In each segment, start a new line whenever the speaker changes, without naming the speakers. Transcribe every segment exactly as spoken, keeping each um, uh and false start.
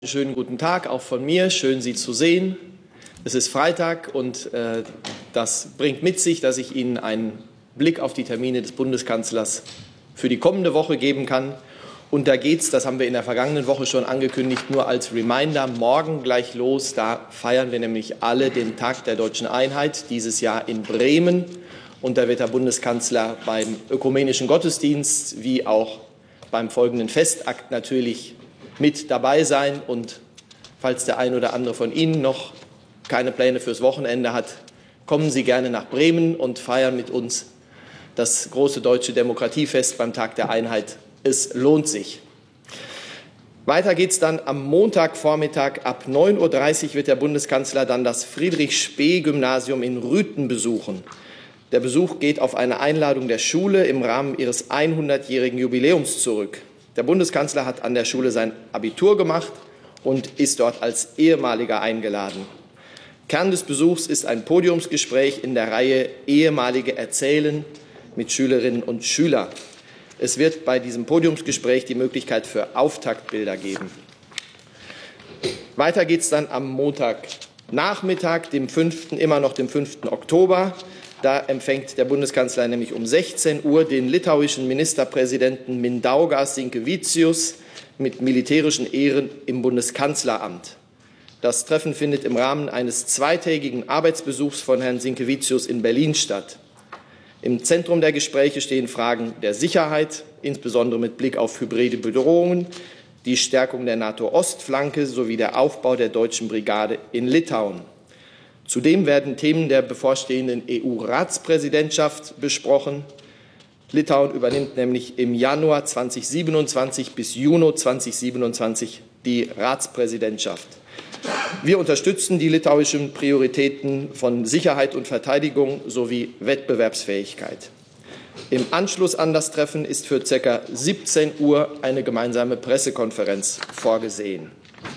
Schönen guten Tag auch von mir, schön Sie zu sehen. Es ist Freitag und äh, das bringt mit sich, dass ich Ihnen einen Blick auf die Termine des Bundeskanzlers für die kommende Woche geben kann. Und da geht es, das haben wir in der vergangenen Woche schon angekündigt, nur als Reminder, morgen gleich los. Da feiern wir nämlich alle den Tag der Deutschen Einheit, dieses Jahr in Bremen. Und da wird der Bundeskanzler beim ökumenischen Gottesdienst wie auch beim folgenden Festakt natürlich mit dabei sein. Und falls der ein oder andere von Ihnen noch keine Pläne fürs Wochenende hat, kommen Sie gerne nach Bremen und feiern mit uns das große deutsche Demokratiefest beim Tag der Einheit. Es lohnt sich. Weiter geht es dann am Montagvormittag. Ab neun Uhr dreißig wird der Bundeskanzler dann das Friedrich-Spee-Gymnasium in Rüthen besuchen. Der Besuch geht auf eine Einladung der Schule im Rahmen ihres hundertjährigen Jubiläums zurück. Der Bundeskanzler hat an der Schule sein Abitur gemacht und ist dort als Ehemaliger eingeladen. Kern des Besuchs ist ein Podiumsgespräch in der Reihe Ehemalige erzählen mit Schülerinnen und Schülern. Es wird bei diesem Podiumsgespräch die Möglichkeit für Auftaktbilder geben. Weiter geht es dann am Montagnachmittag, dem fünften, immer noch dem fünften Oktober. Da empfängt der Bundeskanzler nämlich um sechzehn Uhr den litauischen Ministerpräsidenten Mindaugas Sinkevičius mit militärischen Ehren im Bundeskanzleramt. Das Treffen findet im Rahmen eines zweitägigen Arbeitsbesuchs von Herrn Sinkevičius in Berlin statt. Im Zentrum der Gespräche stehen Fragen der Sicherheit, insbesondere mit Blick auf hybride Bedrohungen, die Stärkung der NATO-Ostflanke sowie der Aufbau der deutschen Brigade in Litauen. Zudem werden Themen der bevorstehenden E U-Ratspräsidentschaft besprochen. Litauen übernimmt nämlich im Januar zweitausendsiebenundzwanzig bis Juni zweitausendsiebenundzwanzig die Ratspräsidentschaft. Wir unterstützen die litauischen Prioritäten von Sicherheit und Verteidigung sowie Wettbewerbsfähigkeit. Im Anschluss an das Treffen ist für ca. siebzehn Uhr eine gemeinsame Pressekonferenz vorgesehen.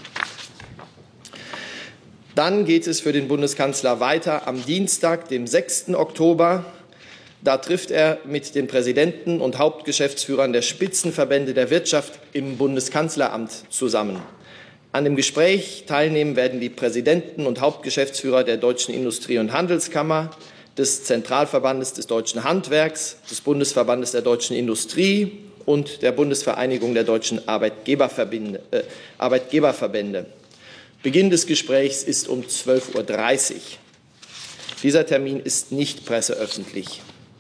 Dann geht es für den Bundeskanzler weiter am Dienstag, dem sechsten Oktober. Da trifft er mit den Präsidenten und Hauptgeschäftsführern der Spitzenverbände der Wirtschaft im Bundeskanzleramt zusammen. An dem Gespräch teilnehmen werden die Präsidenten und Hauptgeschäftsführer der Deutschen Industrie- und Handelskammer, des Zentralverbandes des Deutschen Handwerks, des Bundesverbandes der Deutschen Industrie und der Bundesvereinigung der deutschen Arbeitgeberverbände. Äh, Arbeitgeberverbände. Beginn des Gesprächs ist um zwölf Uhr dreißig. Dieser Termin ist nicht presseöffentlich.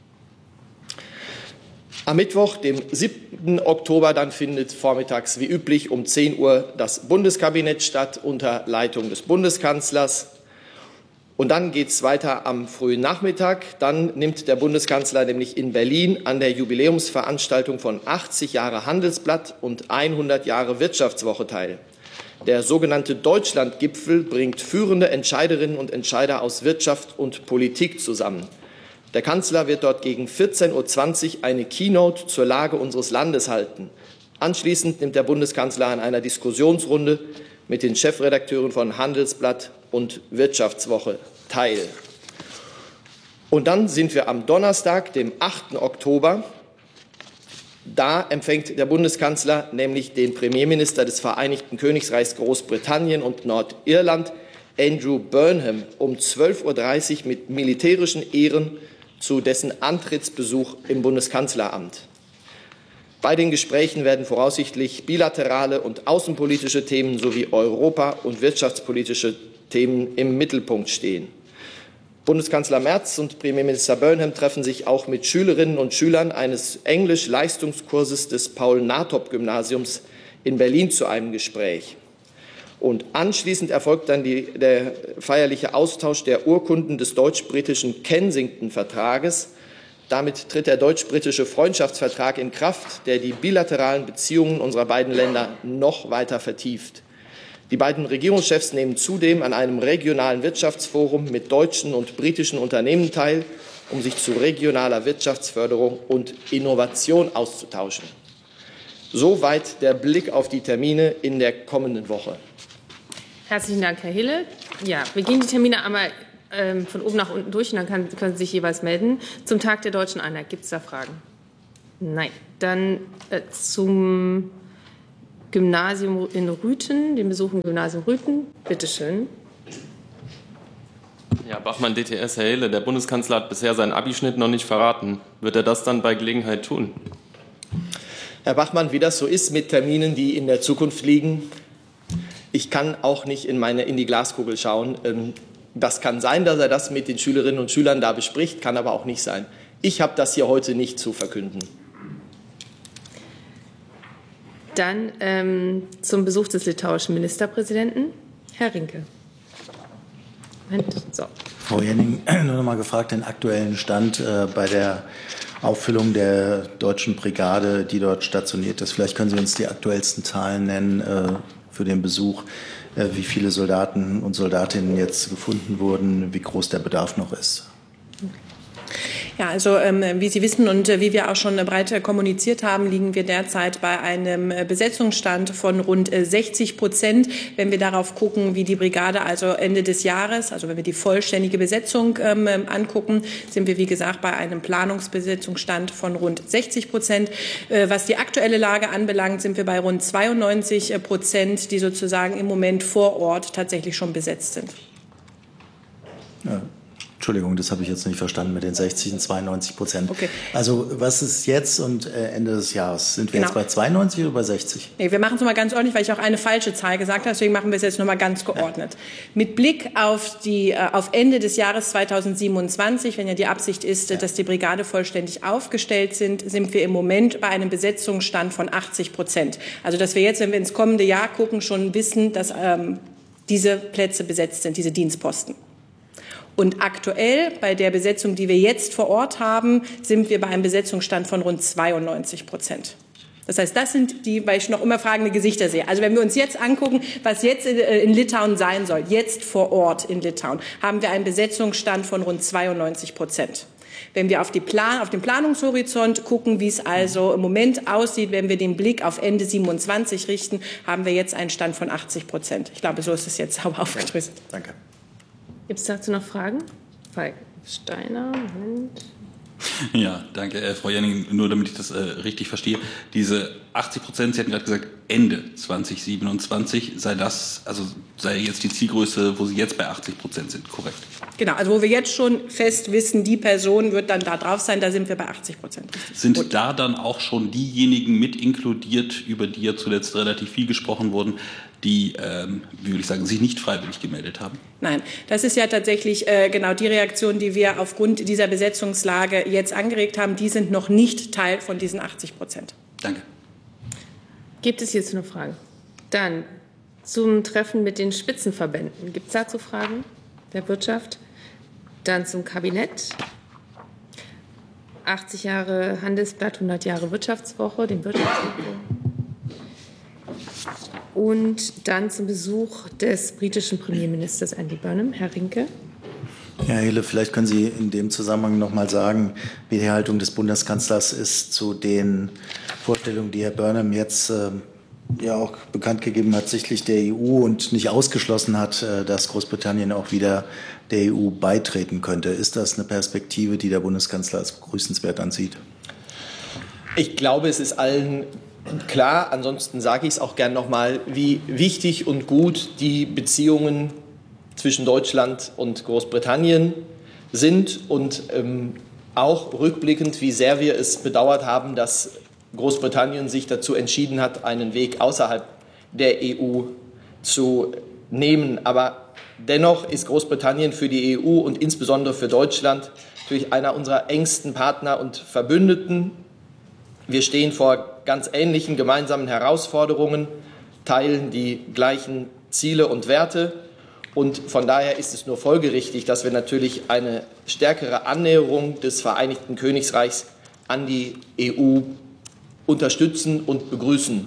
Am Mittwoch, dem siebten Oktober, dann findet vormittags wie üblich um zehn Uhr das Bundeskabinett statt unter Leitung des Bundeskanzlers. Und dann geht es weiter am frühen Nachmittag. Dann nimmt der Bundeskanzler nämlich in Berlin an der Jubiläumsveranstaltung von achtzig Jahre Handelsblatt und hundert Jahre Wirtschaftswoche teil. Der sogenannte Deutschlandgipfel bringt führende Entscheiderinnen und Entscheider aus Wirtschaft und Politik zusammen. Der Kanzler wird dort gegen vierzehn Uhr zwanzig eine Keynote zur Lage unseres Landes halten. Anschließend nimmt der Bundeskanzler an einer Diskussionsrunde mit den Chefredakteuren von Handelsblatt und Wirtschaftswoche teil. Und dann sind wir am Donnerstag, dem achten Oktober. Da empfängt der Bundeskanzler nämlich den Premierminister des Vereinigten Königreichs Großbritannien und Nordirland, Andrew Burnham, um zwölf Uhr dreißig mit militärischen Ehren zu dessen Antrittsbesuch im Bundeskanzleramt. Bei den Gesprächen werden voraussichtlich bilaterale und außenpolitische Themen sowie europa- und wirtschaftspolitische Themen im Mittelpunkt stehen. Bundeskanzler Merz und Premierminister Burnham treffen sich auch mit Schülerinnen und Schülern eines Englisch-Leistungskurses des Paul-Nartop-Gymnasiums in Berlin zu einem Gespräch. Und anschließend erfolgt dann die, der feierliche Austausch der Urkunden des deutsch-britischen Kensington-Vertrages. Damit tritt der deutsch-britische Freundschaftsvertrag in Kraft, der die bilateralen Beziehungen unserer beiden Länder noch weiter vertieft. Die beiden Regierungschefs nehmen zudem an einem regionalen Wirtschaftsforum mit deutschen und britischen Unternehmen teil, um sich zu regionaler Wirtschaftsförderung und Innovation auszutauschen. Soweit der Blick auf die Termine in der kommenden Woche.
Herzlichen Dank, Herr Hille. Ja, wir gehen die Termine einmal ähm, von oben nach unten durch und dann kann, können Sie sich jeweils melden. Zum Tag der Deutschen Einheit, gibt es da Fragen? Nein. Dann äh, zum Gymnasium in Rüthen, den Besuch im Gymnasium Rüthen. Bitte schön.
Ja, Bachmann, D T S, Herr Hille, der Bundeskanzler hat bisher seinen Abischnitt noch nicht verraten. Wird er das dann bei Gelegenheit tun?
Herr Bachmann, wie das so ist mit Terminen, die in der Zukunft liegen, ich kann auch nicht in, meine, in die Glaskugel schauen. Das kann sein, dass er das mit den Schülerinnen und Schülern da bespricht, kann aber auch nicht sein. Ich habe das hier heute nicht zu verkünden.
Dann ähm, zum Besuch des litauischen Ministerpräsidenten. Herr Rinke. Moment, so.
Frau Jenning, nur noch mal gefragt, den aktuellen Stand äh, bei der Auffüllung der deutschen Brigade, die dort stationiert ist. Vielleicht können Sie uns die aktuellsten Zahlen nennen äh, für den Besuch, äh, wie viele Soldaten und Soldatinnen jetzt gefunden wurden, wie groß der Bedarf noch ist.
Ja, also ähm, wie Sie wissen und äh, wie wir auch schon äh, breit äh, kommuniziert haben, liegen wir derzeit bei einem äh, Besetzungsstand von rund äh, sechzig Prozent. Wenn wir darauf gucken, wie die Brigade also Ende des Jahres, also wenn wir die vollständige Besetzung ähm, angucken, sind wir wie gesagt bei einem Planungsbesetzungsstand von rund sechzig Prozent. Äh, was die aktuelle Lage anbelangt, sind wir bei rund zweiundneunzig Prozent, die sozusagen im Moment vor Ort tatsächlich schon besetzt sind.
Ja. Entschuldigung, das habe ich jetzt nicht verstanden mit den sechzig und zweiundneunzig Prozent.
Okay.
Also was ist jetzt und Ende des Jahres? Sind wir
Genau.
jetzt bei zweiundneunzig oder bei sechzig?
Nee, wir machen es nochmal ganz ordentlich, weil ich auch eine falsche Zahl gesagt habe. Deswegen machen wir es jetzt nochmal ganz geordnet. Ja. Mit Blick auf, die, auf Ende des Jahres zweitausendsiebenundzwanzig, wenn ja die Absicht ist, ja. dass die Brigade vollständig aufgestellt sind, sind wir im Moment bei einem Besetzungsstand von achtzig Prozent. Also dass wir jetzt, wenn wir ins kommende Jahr gucken, schon wissen, dass ähm, diese Plätze besetzt sind, diese Dienstposten. Und aktuell, bei der Besetzung, die wir jetzt vor Ort haben, sind wir bei einem Besetzungsstand von rund zweiundneunzig Prozent. Das heißt, das sind die, weil ich noch immer fragende Gesichter sehe. Also wenn wir uns jetzt angucken, was jetzt in, in Litauen sein soll, jetzt vor Ort in Litauen, haben wir einen Besetzungsstand von rund zweiundneunzig Prozent. Wenn wir auf, die Plan, auf den Planungshorizont gucken, wie es also im Moment aussieht, wenn wir den Blick auf Ende siebenundzwanzig richten, haben wir jetzt einen Stand von achtzig Prozent. Ich glaube, so ist es jetzt sauber aufgedröselt.
Ja, danke.
Gibt es dazu noch Fragen? Falk Steiner, Moment.
Ja, danke, äh, Frau Jenning. Nur damit ich das äh, richtig verstehe. Diese achtzig Prozent, Sie hatten gerade gesagt, Ende zweitausendsiebenundzwanzig, sei das, also sei jetzt die Zielgröße, wo Sie jetzt bei achtzig Prozent sind, korrekt?
Genau, also wo wir jetzt schon fest wissen, die Person wird dann da drauf sein, da sind wir bei achtzig Prozent.
Sind
Gut.
da dann auch schon diejenigen mit inkludiert, über die ja zuletzt relativ viel gesprochen wurden, die, ähm, wie würde ich sagen, sich nicht freiwillig gemeldet haben?
Nein, das ist ja tatsächlich äh, genau die Reaktion, die wir aufgrund dieser Besetzungslage jetzt angeregt haben. Die sind noch nicht Teil von diesen achtzig Prozent.
Danke.
Gibt es hierzu noch Fragen? Dann zum Treffen mit den Spitzenverbänden. Gibt es dazu Fragen der Wirtschaft? Dann zum Kabinett. achtzig Jahre Handelsblatt, hundert Jahre Wirtschaftswoche, den Wirtschaftswoche. Und dann zum Besuch des britischen Premierministers Andy Burnham. Herr Rinke.
Herr Hille, vielleicht können Sie in dem Zusammenhang noch mal sagen, wie die Haltung des Bundeskanzlers ist zu den Vorstellungen, die Herr Burnham jetzt äh, ja auch bekannt gegeben hat, sichtlich der E U und nicht ausgeschlossen hat, äh, dass Großbritannien auch wieder der E U beitreten könnte. Ist das eine Perspektive, die der Bundeskanzler als begrüßenswert ansieht?
Ich glaube, es ist allen klar, ansonsten sage ich es auch gern noch mal, wie wichtig und gut die Beziehungen zwischen Deutschland und Großbritannien sind und ähm, auch rückblickend, wie sehr wir es bedauert haben, dass Großbritannien sich dazu entschieden hat, einen Weg außerhalb der E U zu nehmen. Aber dennoch ist Großbritannien für die E U und insbesondere für Deutschland natürlich einer unserer engsten Partner und Verbündeten. Wir stehen vor ganz ähnlichen gemeinsamen Herausforderungen, teilen die gleichen Ziele und Werte. Und von daher ist es nur folgerichtig, dass wir natürlich eine stärkere Annäherung des Vereinigten Königreichs an die E U unterstützen und begrüßen.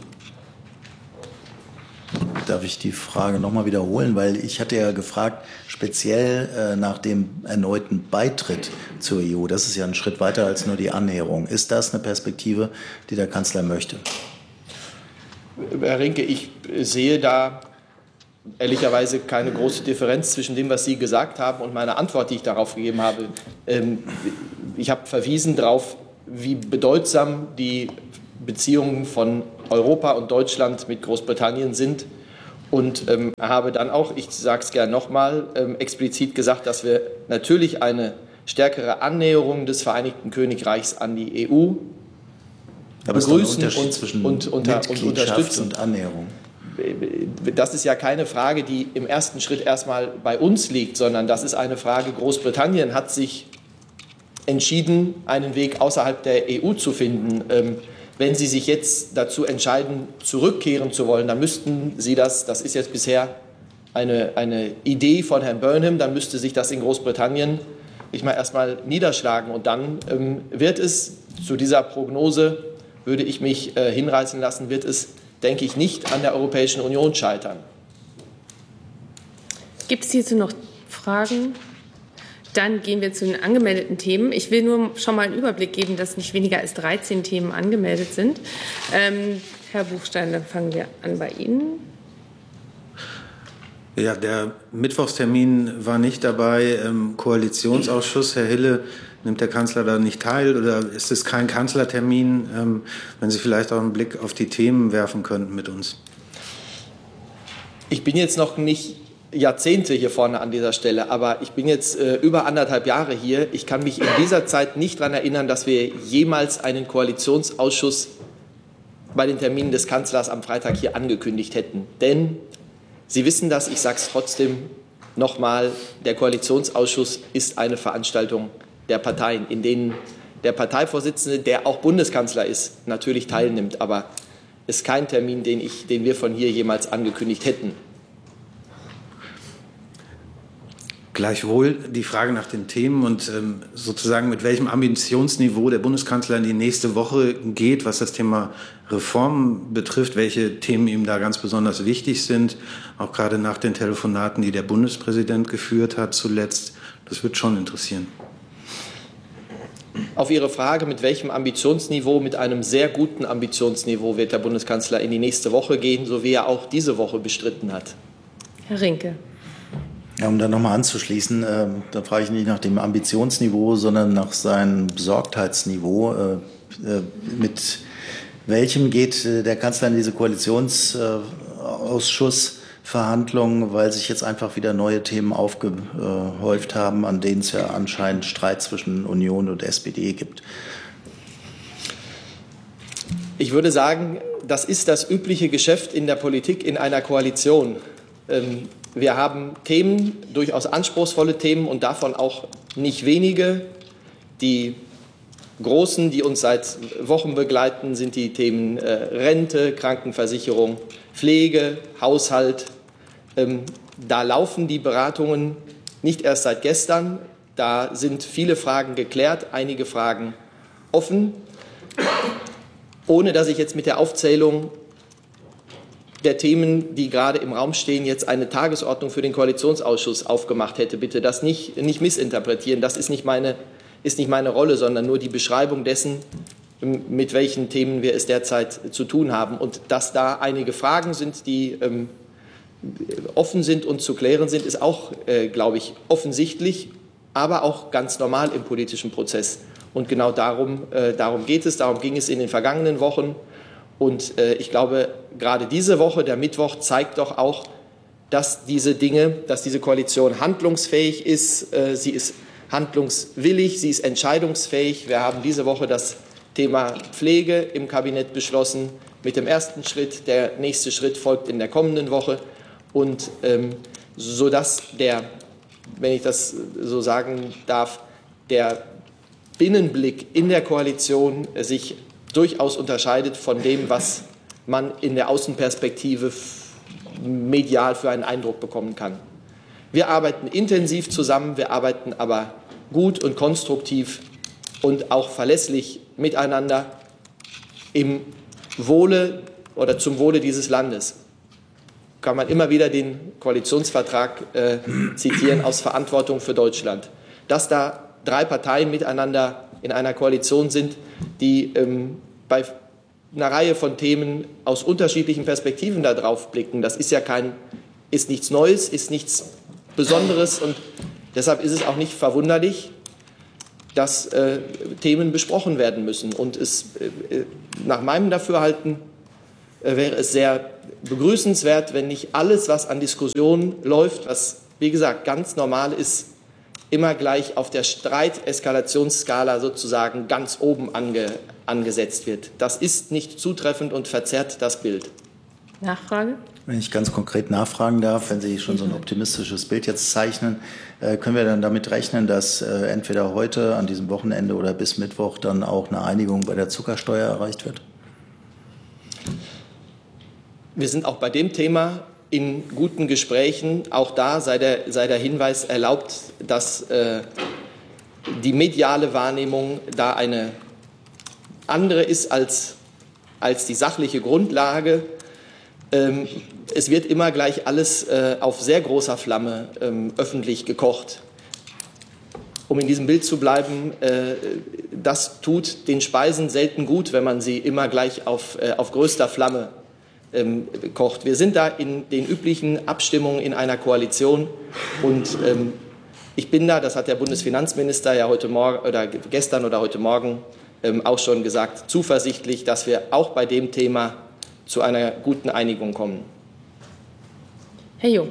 Darf ich die Frage noch mal wiederholen? Weil ich hatte ja gefragt, speziell äh, nach dem erneuten Beitritt zur E U. Das ist ja ein Schritt weiter als nur die Annäherung. Ist das eine Perspektive, die der Kanzler möchte?
Herr Rinke, ich sehe da ehrlicherweise keine große Differenz zwischen dem, was Sie gesagt haben und meiner Antwort, die ich darauf gegeben habe. Ähm, ich habe verwiesen darauf, wie bedeutsam die Beziehungen von Europa und Deutschland mit Großbritannien sind. Und ähm, habe dann auch, ich sage es gerne nochmal, ähm, explizit gesagt, dass wir natürlich eine stärkere Annäherung des Vereinigten Königreichs an die E U
Aber
begrüßen
es ist
und,
zwischen
und, unter, und unterstützen.
Und Annäherung.
Das ist ja keine Frage, die im ersten Schritt erstmal bei uns liegt, sondern das ist eine Frage, Großbritannien hat sich entschieden, einen Weg außerhalb der E U zu finden. Ähm, Wenn Sie sich jetzt dazu entscheiden, zurückkehren zu wollen, dann müssten Sie das, das ist jetzt bisher eine, eine Idee von Herrn Burnham, dann müsste sich das in Großbritannien ich mal erstmal niederschlagen. Und dann ähm, wird es zu dieser Prognose, würde ich mich äh, hinreißen lassen, wird es, denke ich, nicht an der Europäischen Union scheitern.
Gibt es hierzu noch Fragen? Dann gehen wir zu den angemeldeten Themen. Ich will nur schon mal einen Überblick geben, dass nicht weniger als dreizehn Themen angemeldet sind. Ähm, Herr Buchstein, dann fangen wir an bei Ihnen.
Ja, der Mittwochstermin war nicht dabei. Im Koalitionsausschuss, Herr Hille, nimmt der Kanzler da nicht teil oder ist es kein Kanzlertermin? Ähm, wenn Sie vielleicht auch einen Blick auf die Themen werfen könnten mit uns.
Ich bin jetzt noch nicht Jahrzehnte hier vorne an dieser Stelle, aber ich bin jetzt äh, über anderthalb Jahre hier. Ich kann mich in dieser Zeit nicht daran erinnern, dass wir jemals einen Koalitionsausschuss bei den Terminen des Kanzlers am Freitag hier angekündigt hätten. Denn Sie wissen das, ich sage es trotzdem nochmal, der Koalitionsausschuss ist eine Veranstaltung der Parteien, in denen der Parteivorsitzende, der auch Bundeskanzler ist, natürlich teilnimmt. Aber es ist kein Termin, den, ich, den wir von hier jemals angekündigt hätten.
Gleichwohl die Frage nach den Themen und ähm, sozusagen mit welchem Ambitionsniveau der Bundeskanzler in die nächste Woche geht, was das Thema Reformen betrifft, welche Themen ihm da ganz besonders wichtig sind, auch gerade nach den Telefonaten, die der Bundespräsident geführt hat zuletzt. Das wird schon interessieren.
Auf Ihre Frage, mit welchem Ambitionsniveau, mit einem sehr guten Ambitionsniveau wird der Bundeskanzler in die nächste Woche gehen, so wie er auch diese Woche bestritten hat.
Herr Rinke.
Ja, um da nochmal anzuschließen, äh, da frage ich nicht nach dem Ambitionsniveau, sondern nach seinem Besorgtheitsniveau. Äh, äh, mit welchem geht äh, der Kanzler in diese Koalitionsausschussverhandlungen, weil sich jetzt einfach wieder neue Themen aufgehäuft haben, an denen es ja anscheinend Streit zwischen Union und S P D gibt?
Ich würde sagen, das ist das übliche Geschäft in der Politik in einer Koalition. Ähm, Wir haben Themen, durchaus anspruchsvolle Themen und davon auch nicht wenige. Die großen, die uns seit Wochen begleiten, sind die Themen äh, Rente, Krankenversicherung, Pflege, Haushalt. Ähm, da laufen die Beratungen nicht erst seit gestern. Da sind viele Fragen geklärt, einige Fragen offen. Ohne dass ich jetzt mit der Aufzählung der Themen, die gerade im Raum stehen, jetzt eine Tagesordnung für den Koalitionsausschuss aufgemacht hätte. Bitte das nicht, nicht missinterpretieren. Das ist nicht meine, ist nicht meine Rolle, sondern nur die Beschreibung dessen, mit welchen Themen wir es derzeit zu tun haben. Und dass da einige Fragen sind, die ähm, offen sind und zu klären sind, ist auch, äh, glaube ich, offensichtlich, aber auch ganz normal im politischen Prozess. Und genau darum, äh, darum geht es, darum ging es in den vergangenen Wochen. Und äh, ich glaube, gerade diese Woche, der Mittwoch, zeigt doch auch, dass diese Dinge, dass diese Koalition handlungsfähig ist. Äh, sie ist handlungswillig, sie ist entscheidungsfähig. Wir haben diese Woche das Thema Pflege im Kabinett beschlossen mit dem ersten Schritt. Der nächste Schritt folgt in der kommenden Woche. Und ähm, sodass der, wenn ich das so sagen darf, der Binnenblick in der Koalition sich durchaus unterscheidet von dem, was man in der Außenperspektive medial für einen Eindruck bekommen kann. Wir arbeiten intensiv zusammen, wir arbeiten aber gut und konstruktiv und auch verlässlich miteinander im Wohle oder zum Wohle dieses Landes. Kann man immer wieder den Koalitionsvertrag äh, zitieren aus Verantwortung für Deutschland. Dass da drei Parteien miteinander in einer Koalition sind, die ähm, bei einer Reihe von Themen aus unterschiedlichen Perspektiven da drauf blicken. Das ist ja kein, ist nichts Neues, ist nichts Besonderes und deshalb ist es auch nicht verwunderlich, dass äh, Themen besprochen werden müssen. Und es, äh, nach meinem Dafürhalten äh, wäre es sehr begrüßenswert, wenn nicht alles, was an Diskussionen läuft, was, wie gesagt, ganz normal ist, immer gleich auf der Streiteskalationsskala sozusagen ganz oben ange, angesetzt wird. Das ist nicht zutreffend und verzerrt das Bild.
Nachfrage?
Wenn ich ganz konkret nachfragen darf, wenn Sie schon so ein optimistisches Bild jetzt zeichnen, äh, können wir dann damit rechnen, dass äh, entweder heute, an diesem Wochenende oder bis Mittwoch dann auch eine Einigung bei der Zuckersteuer erreicht wird?
Wir sind auch bei dem Thema in guten Gesprächen. Auch da sei der, sei der Hinweis erlaubt, dass äh, die mediale Wahrnehmung da eine andere ist als, als die sachliche Grundlage. Ähm, es wird immer gleich alles äh, auf sehr großer Flamme ähm, öffentlich gekocht. Um in diesem Bild zu bleiben, äh, das tut den Speisen selten gut, wenn man sie immer gleich auf, äh, auf größter Flamme ähm, kocht. Wir sind da in den üblichen Abstimmungen in einer Koalition und ähm, ich bin da, das hat der Bundesfinanzminister ja heute Morgen oder gestern oder heute Morgen ähm, auch schon gesagt, zuversichtlich, dass wir auch bei dem Thema zu einer guten Einigung kommen.
Herr Jung.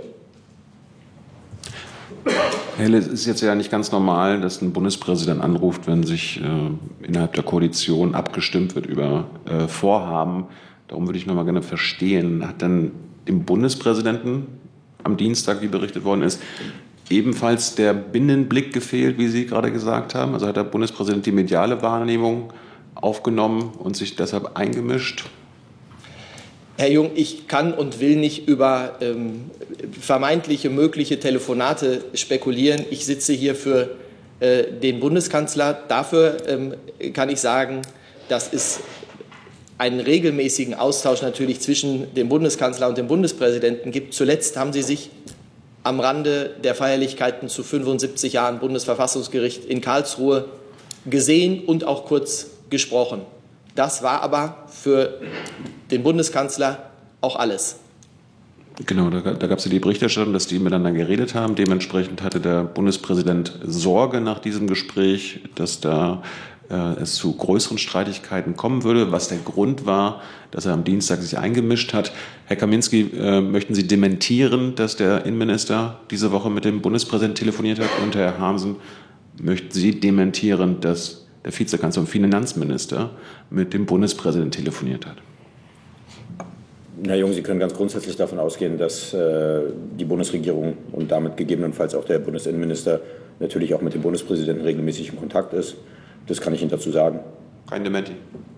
Herr Hille, es ist jetzt ja nicht ganz normal, dass ein Bundespräsident anruft, wenn sich äh, innerhalb der Koalition abgestimmt wird über äh, Vorhaben. Darum würde ich noch mal gerne verstehen, hat dann dem Bundespräsidenten am Dienstag, wie berichtet worden ist, ebenfalls der Binnenblick gefehlt, wie Sie gerade gesagt haben? Also hat der Bundespräsident die mediale Wahrnehmung aufgenommen und sich deshalb eingemischt?
Herr Jung, ich kann und will nicht über ähm, vermeintliche mögliche Telefonate spekulieren. Ich sitze hier für äh, den Bundeskanzler. Dafür ähm, kann ich sagen, dass es einen regelmäßigen Austausch natürlich zwischen dem Bundeskanzler und dem Bundespräsidenten gibt. Zuletzt haben Sie sich am Rande der Feierlichkeiten zu fünfundsiebzig Jahren Bundesverfassungsgericht in Karlsruhe gesehen und auch kurz gesprochen. Das war aber für den Bundeskanzler auch alles.
Genau, da, da gab es ja die Berichterstattung, dass die miteinander geredet haben. Dementsprechend hatte der Bundespräsident Sorge nach diesem Gespräch, dass da äh, es zu größeren Streitigkeiten kommen würde, was der Grund war, dass er am Dienstag sich eingemischt hat. Herr Kaminski, äh, möchten Sie dementieren, dass der Innenminister diese Woche mit dem Bundespräsidenten telefoniert hat? Und Herr Hamsen, möchten Sie dementieren, dass der Vizekanzler und Finanzminister mit dem Bundespräsidenten telefoniert hat?
Herr Jung, Sie können ganz grundsätzlich davon ausgehen, dass äh, die Bundesregierung und damit gegebenenfalls auch der Bundesinnenminister natürlich auch mit dem Bundespräsidenten regelmäßig in Kontakt ist. Das kann ich Ihnen dazu sagen.
Kein Dementi.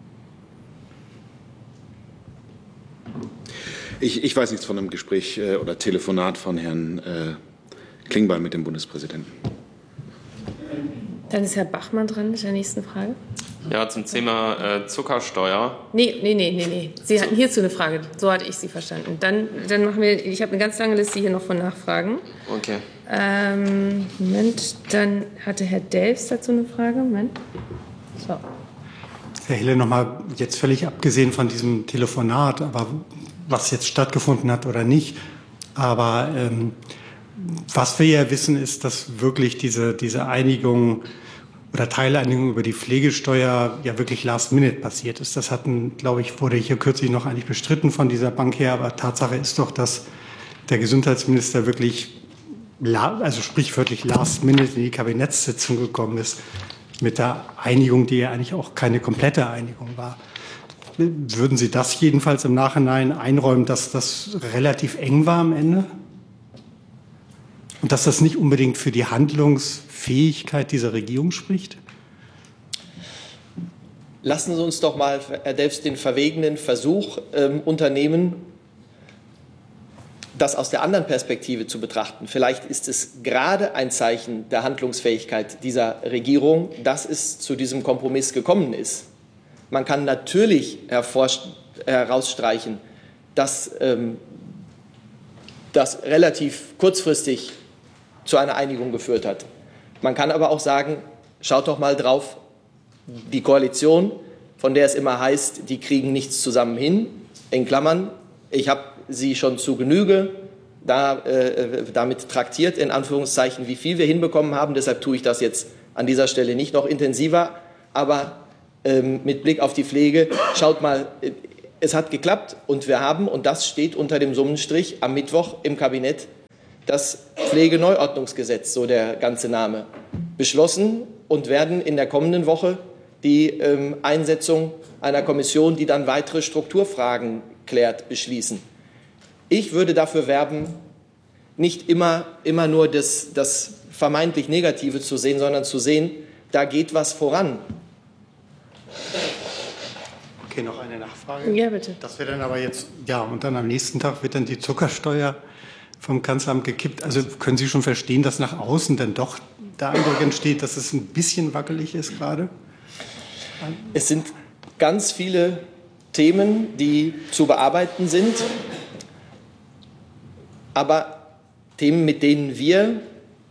Ich, ich weiß nichts von einem Gespräch äh, oder Telefonat von Herrn äh, Klingbeil mit dem Bundespräsidenten.
Dann ist Herr Bachmann dran mit der nächsten Frage.
Ja, zum Thema äh, Zuckersteuer.
Nee, nee, nee, nee, nee. Sie hatten hierzu eine Frage. So hatte ich Sie verstanden. Dann, dann machen wir, ich habe eine ganz lange Liste hier noch von Nachfragen.
Okay.
Ähm, Moment, dann hatte Herr Delfs dazu eine Frage. Moment. So.
Herr Hille, noch mal jetzt völlig abgesehen von diesem Telefonat, aber was jetzt stattgefunden hat oder nicht. Aber ähm, was wir ja wissen, ist, dass wirklich diese, diese Einigung oder Teileinigung über die Pflegesteuer ja wirklich last minute passiert ist. Das hatten, glaube ich, wurde hier kürzlich noch eigentlich bestritten von dieser Bank her. Aber Tatsache ist doch, dass der Gesundheitsminister wirklich, also sprichwörtlich last minute in die Kabinettssitzung gekommen ist mit der Einigung, die ja eigentlich auch keine komplette Einigung war. Würden Sie das jedenfalls im Nachhinein einräumen, dass das relativ eng war am Ende? Und dass das nicht unbedingt für die Handlungsfähigkeit dieser Regierung spricht?
Lassen Sie uns doch mal, Herr Delfs, den verwegenen Versuch ähm, unternehmen, das aus der anderen Perspektive zu betrachten. Vielleicht ist es gerade ein Zeichen der Handlungsfähigkeit dieser Regierung, dass es zu diesem Kompromiss gekommen ist. Man kann natürlich herausstreichen, dass ähm, das relativ kurzfristig zu einer Einigung geführt hat. Man kann aber auch sagen, schaut doch mal drauf, die Koalition, von der es immer heißt, die kriegen nichts zusammen hin, in Klammern, ich habe sie schon zu Genüge da, äh, damit traktiert, in Anführungszeichen, wie viel wir hinbekommen haben, deshalb tue ich das jetzt an dieser Stelle nicht noch intensiver. Aber ähm, mit Blick auf die Pflege, schaut mal, es hat geklappt und wir haben, und das steht unter dem Summenstrich, am Mittwoch im Kabinett das Pflegeneuordnungsgesetz, so der ganze Name, beschlossen und werden in der kommenden Woche die ähm, Einsetzung einer Kommission, die dann weitere Strukturfragen klärt, beschließen. Ich würde dafür werben, nicht immer, immer nur das, das vermeintlich Negative zu sehen, sondern zu sehen, da geht was voran.
Okay, noch eine Nachfrage.
Ja, bitte.
Das wäre dann aber jetzt, ja, und dann am nächsten Tag wird dann die Zuckersteuer vom Kanzleramt gekippt. Also können Sie schon verstehen, dass nach außen dann doch der Eindruck entsteht, dass es ein bisschen wackelig ist gerade?
Es sind ganz viele Themen, die zu bearbeiten sind, aber Themen, mit denen wir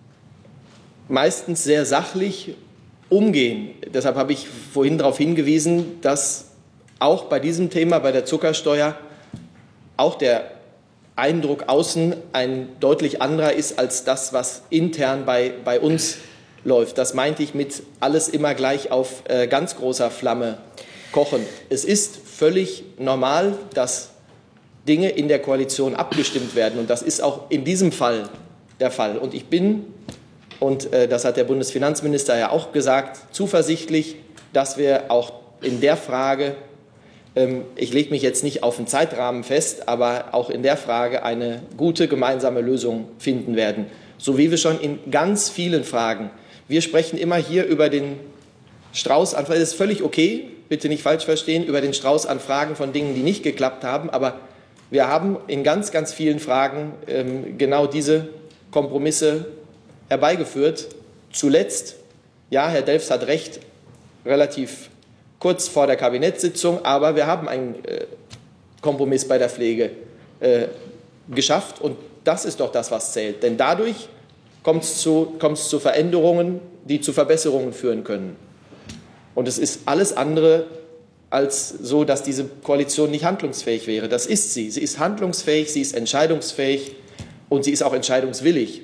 meistens sehr sachlich umgehen. Deshalb habe ich vorhin darauf hingewiesen, dass auch bei diesem Thema, bei der Zuckersteuer, auch der Eindruck außen ein deutlich anderer ist als das, was intern bei, bei uns läuft. Das meinte ich mit alles immer gleich auf äh, ganz großer Flamme kochen. Es ist völlig normal, dass Dinge in der Koalition abgestimmt werden. Und das ist auch in diesem Fall der Fall. Und ich bin, und äh, das hat der Bundesfinanzminister ja auch gesagt, zuversichtlich, dass wir auch in der Frage, ähm, ich lege mich jetzt nicht auf einen Zeitrahmen fest, aber auch in der Frage eine gute gemeinsame Lösung finden werden. So wie wir schon in ganz vielen Fragen. Wir sprechen immer hier über den Strauß an Fragen. Das ist völlig okay, bitte nicht falsch verstehen, über den Strauß an Fragen von Dingen, die nicht geklappt haben. Aber wir haben in ganz, ganz vielen Fragen ähm, genau diese Kompromisse herbeigeführt. Zuletzt, ja, Herr Delfs hat recht, relativ kurz vor der Kabinettssitzung, aber wir haben einen äh, Kompromiss bei der Pflege äh, geschafft. Und das ist doch das, was zählt. Denn dadurch kommt es zu, kommt es zu Veränderungen, die zu Verbesserungen führen können. Und es ist alles andere als so, dass diese Koalition nicht handlungsfähig wäre. Das ist sie. Sie ist handlungsfähig, sie ist entscheidungsfähig und sie ist auch entscheidungswillig.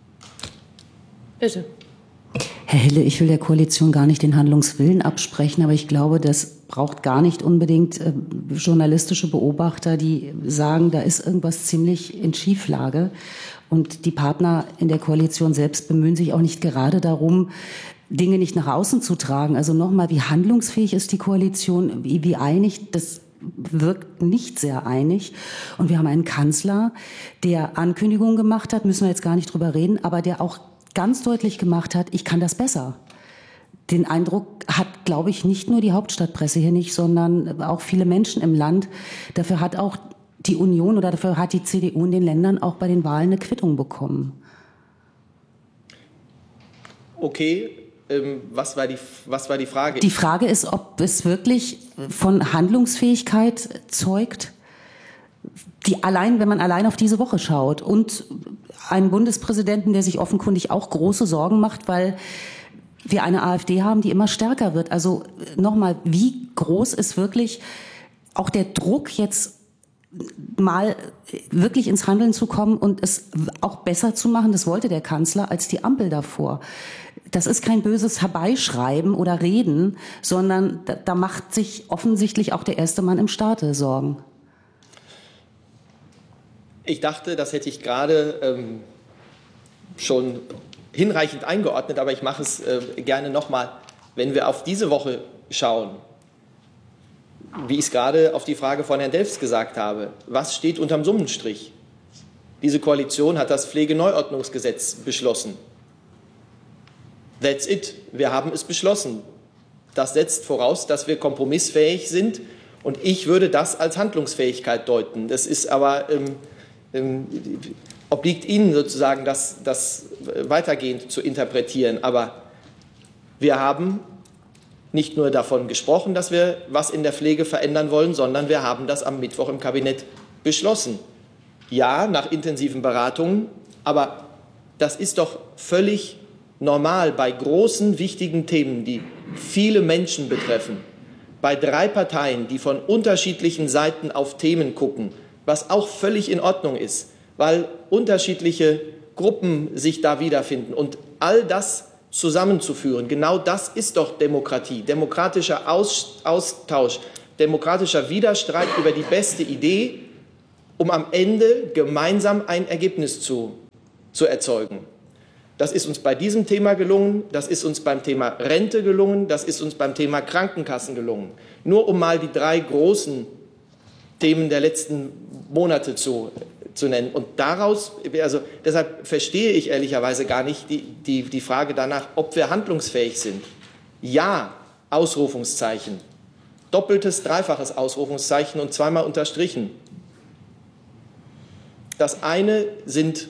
Bitte.
Herr Hille, ich will der Koalition gar nicht den Handlungswillen absprechen, aber ich glaube, das braucht gar nicht unbedingt äh, journalistische Beobachter, die sagen, da ist irgendwas ziemlich in Schieflage. Und die Partner in der Koalition selbst bemühen sich auch nicht gerade darum, Dinge nicht nach außen zu tragen. Also nochmal, wie handlungsfähig ist die Koalition, wie, wie einig, das wirkt nicht sehr einig. Und wir haben einen Kanzler, der Ankündigungen gemacht hat, müssen wir jetzt gar nicht drüber reden, aber der auch ganz deutlich gemacht hat, ich kann das besser. Den Eindruck hat, glaube ich, nicht nur die Hauptstadtpresse hier nicht, sondern auch viele Menschen im Land. Dafür hat auch die Union oder dafür hat die C D U in den Ländern auch bei den Wahlen eine Quittung bekommen.
Okay, ähm, was war die, was war die Frage?
Die Frage ist, ob es wirklich von Handlungsfähigkeit zeugt, die allein, wenn man allein auf diese Woche schaut und einen Bundespräsidenten, der sich offenkundig auch große Sorgen macht, weil wir eine AfD haben, die immer stärker wird. Also nochmal, wie groß ist wirklich auch der Druck, jetzt mal wirklich ins Handeln zu kommen und es auch besser zu machen, das wollte der Kanzler, als die Ampel davor. Das ist kein böses Herbeischreiben oder Reden, sondern da, da macht sich offensichtlich auch der erste Mann im Staate Sorgen.
Ich dachte, das hätte ich gerade ähm, schon hinreichend eingeordnet, aber ich mache es äh, gerne nochmal. Wenn wir auf diese Woche schauen, wie ich es gerade auf die Frage von Herrn Delfs gesagt habe, was steht unterm Summenstrich? Diese Koalition hat das Pflegeneuordnungsgesetz beschlossen. That's it. Wir haben es beschlossen. Das setzt voraus, dass wir kompromissfähig sind. Und ich würde das als Handlungsfähigkeit deuten. Das ist aber, ähm, ähm, obliegt Ihnen sozusagen, das, das weitergehend zu interpretieren. Aber wir haben nicht nur davon gesprochen, dass wir was in der Pflege verändern wollen, sondern wir haben das am Mittwoch im Kabinett beschlossen. Ja, nach intensiven Beratungen, aber das ist doch völlig normal bei großen, wichtigen Themen, die viele Menschen betreffen, bei drei Parteien, die von unterschiedlichen Seiten auf Themen gucken, was auch völlig in Ordnung ist, weil unterschiedliche Gruppen sich da wiederfinden. Und all das zusammenzuführen. Genau das ist doch Demokratie, demokratischer Austausch, demokratischer Widerstreit über die beste Idee, um am Ende gemeinsam ein Ergebnis zu, zu erzeugen. Das ist uns bei diesem Thema gelungen, das ist uns beim Thema Rente gelungen, das ist uns beim Thema Krankenkassen gelungen. Nur um mal die drei großen Themen der letzten Monate zu, zu nennen. Und daraus, also deshalb verstehe ich ehrlicherweise gar nicht die, die, die Frage danach, ob wir handlungsfähig sind. Ja, Ausrufungszeichen, doppeltes, dreifaches Ausrufungszeichen und zweimal unterstrichen. Das eine sind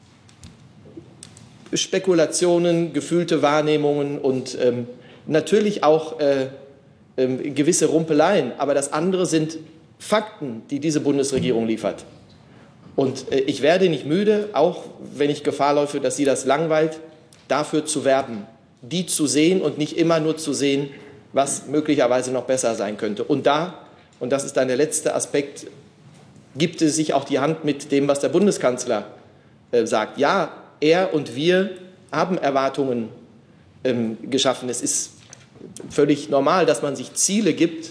Spekulationen, gefühlte Wahrnehmungen und ähm, natürlich auch äh, äh, gewisse Rumpeleien. Aber das andere sind Fakten, die diese Bundesregierung liefert. Und äh, ich werde nicht müde, auch wenn ich Gefahr läufe, dass Sie das langweilt, dafür zu werben, die zu sehen und nicht immer nur zu sehen, was möglicherweise noch besser sein könnte. Und da, und das ist dann der letzte Aspekt, gibt es sich auch die Hand mit dem, was der Bundeskanzler äh, sagt. Ja, er und wir haben Erwartungen ähm, geschaffen. Es ist völlig normal, dass man sich Ziele gibt,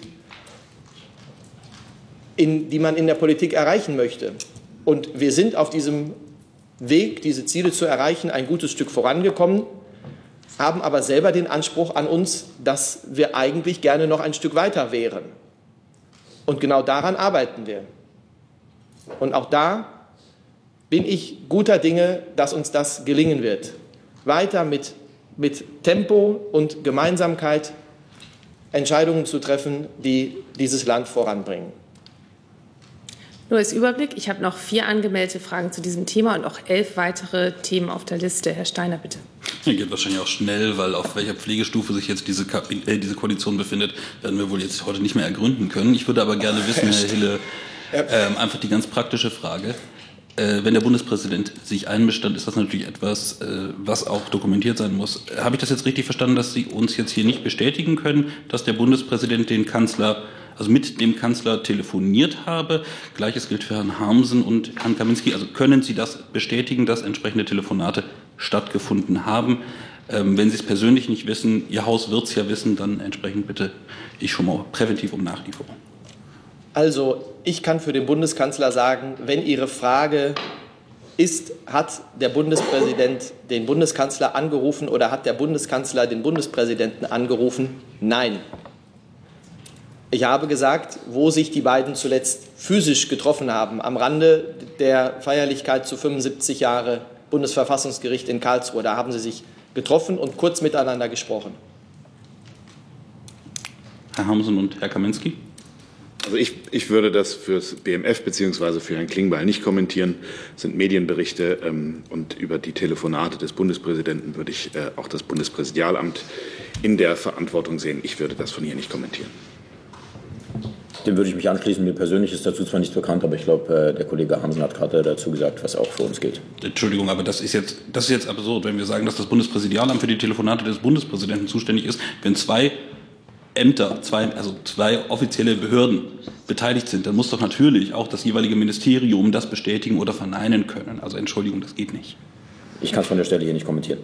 in, die man in der Politik erreichen möchte. Und wir sind auf diesem Weg, diese Ziele zu erreichen, ein gutes Stück vorangekommen, haben aber selber den Anspruch an uns, dass wir eigentlich gerne noch ein Stück weiter wären. Und genau daran arbeiten wir. Und auch da bin ich guter Dinge, dass uns das gelingen wird. Weiter mit, mit Tempo und Gemeinsamkeit Entscheidungen zu treffen, die dieses Land voranbringen.
Nur als Überblick, ich habe noch vier angemeldete Fragen zu diesem Thema und auch elf weitere Themen auf der Liste. Herr Steiner, bitte.
Hier geht wahrscheinlich auch schnell, weil auf welcher Pflegestufe sich jetzt diese, äh, diese Koalition befindet, werden wir wohl jetzt heute nicht mehr ergründen können. Ich würde aber gerne wissen, Herr Hille, äh, einfach die ganz praktische Frage. Äh, wenn der Bundespräsident sich einmischt, dann ist das natürlich etwas, äh, was auch dokumentiert sein muss. Äh, habe ich das jetzt richtig verstanden, dass Sie uns jetzt hier nicht bestätigen können, dass der Bundespräsident den Kanzler, also mit dem Kanzler telefoniert habe? Gleiches gilt für Herrn Harmsen und Herrn Kaminski. Also können Sie das bestätigen, dass entsprechende Telefonate stattgefunden haben? Ähm, wenn Sie es persönlich nicht wissen, Ihr Haus wird es ja wissen, dann entsprechend bitte ich schon mal präventiv um Nachlieferung.
Also, ich kann für den Bundeskanzler sagen, wenn Ihre Frage ist, hat der Bundespräsident den Bundeskanzler angerufen oder hat der Bundeskanzler den Bundespräsidenten angerufen? Nein. Ich habe gesagt, wo sich die beiden zuletzt physisch getroffen haben, am Rande der Feierlichkeit zu fünfundsiebzig Jahre Bundesverfassungsgericht in Karlsruhe. Da haben sie sich getroffen und kurz miteinander gesprochen.
Herr Harmsen und Herr Kaminski?
Also ich, ich würde das fürs B M F bzw. für Herrn Klingbeil nicht kommentieren. Das sind Medienberichte ähm, und über die Telefonate des Bundespräsidenten würde ich äh, auch das Bundespräsidialamt in der Verantwortung sehen. Ich würde das von hier nicht kommentieren.
Dem würde ich mich anschließen. Mir persönlich ist dazu zwar nicht bekannt, aber ich glaube, der Kollege Harmsen hat gerade dazu gesagt, was auch für uns gilt.
Entschuldigung, aber das ist jetzt, das ist jetzt absurd, wenn wir sagen, dass das Bundespräsidialamt für die Telefonate des Bundespräsidenten zuständig ist, wenn zwei Ämter, zwei, also zwei offizielle Behörden beteiligt sind, dann muss doch natürlich auch das jeweilige Ministerium das bestätigen oder verneinen können. Also Entschuldigung, das geht nicht.
Ich kann es von der Stelle hier nicht kommentieren.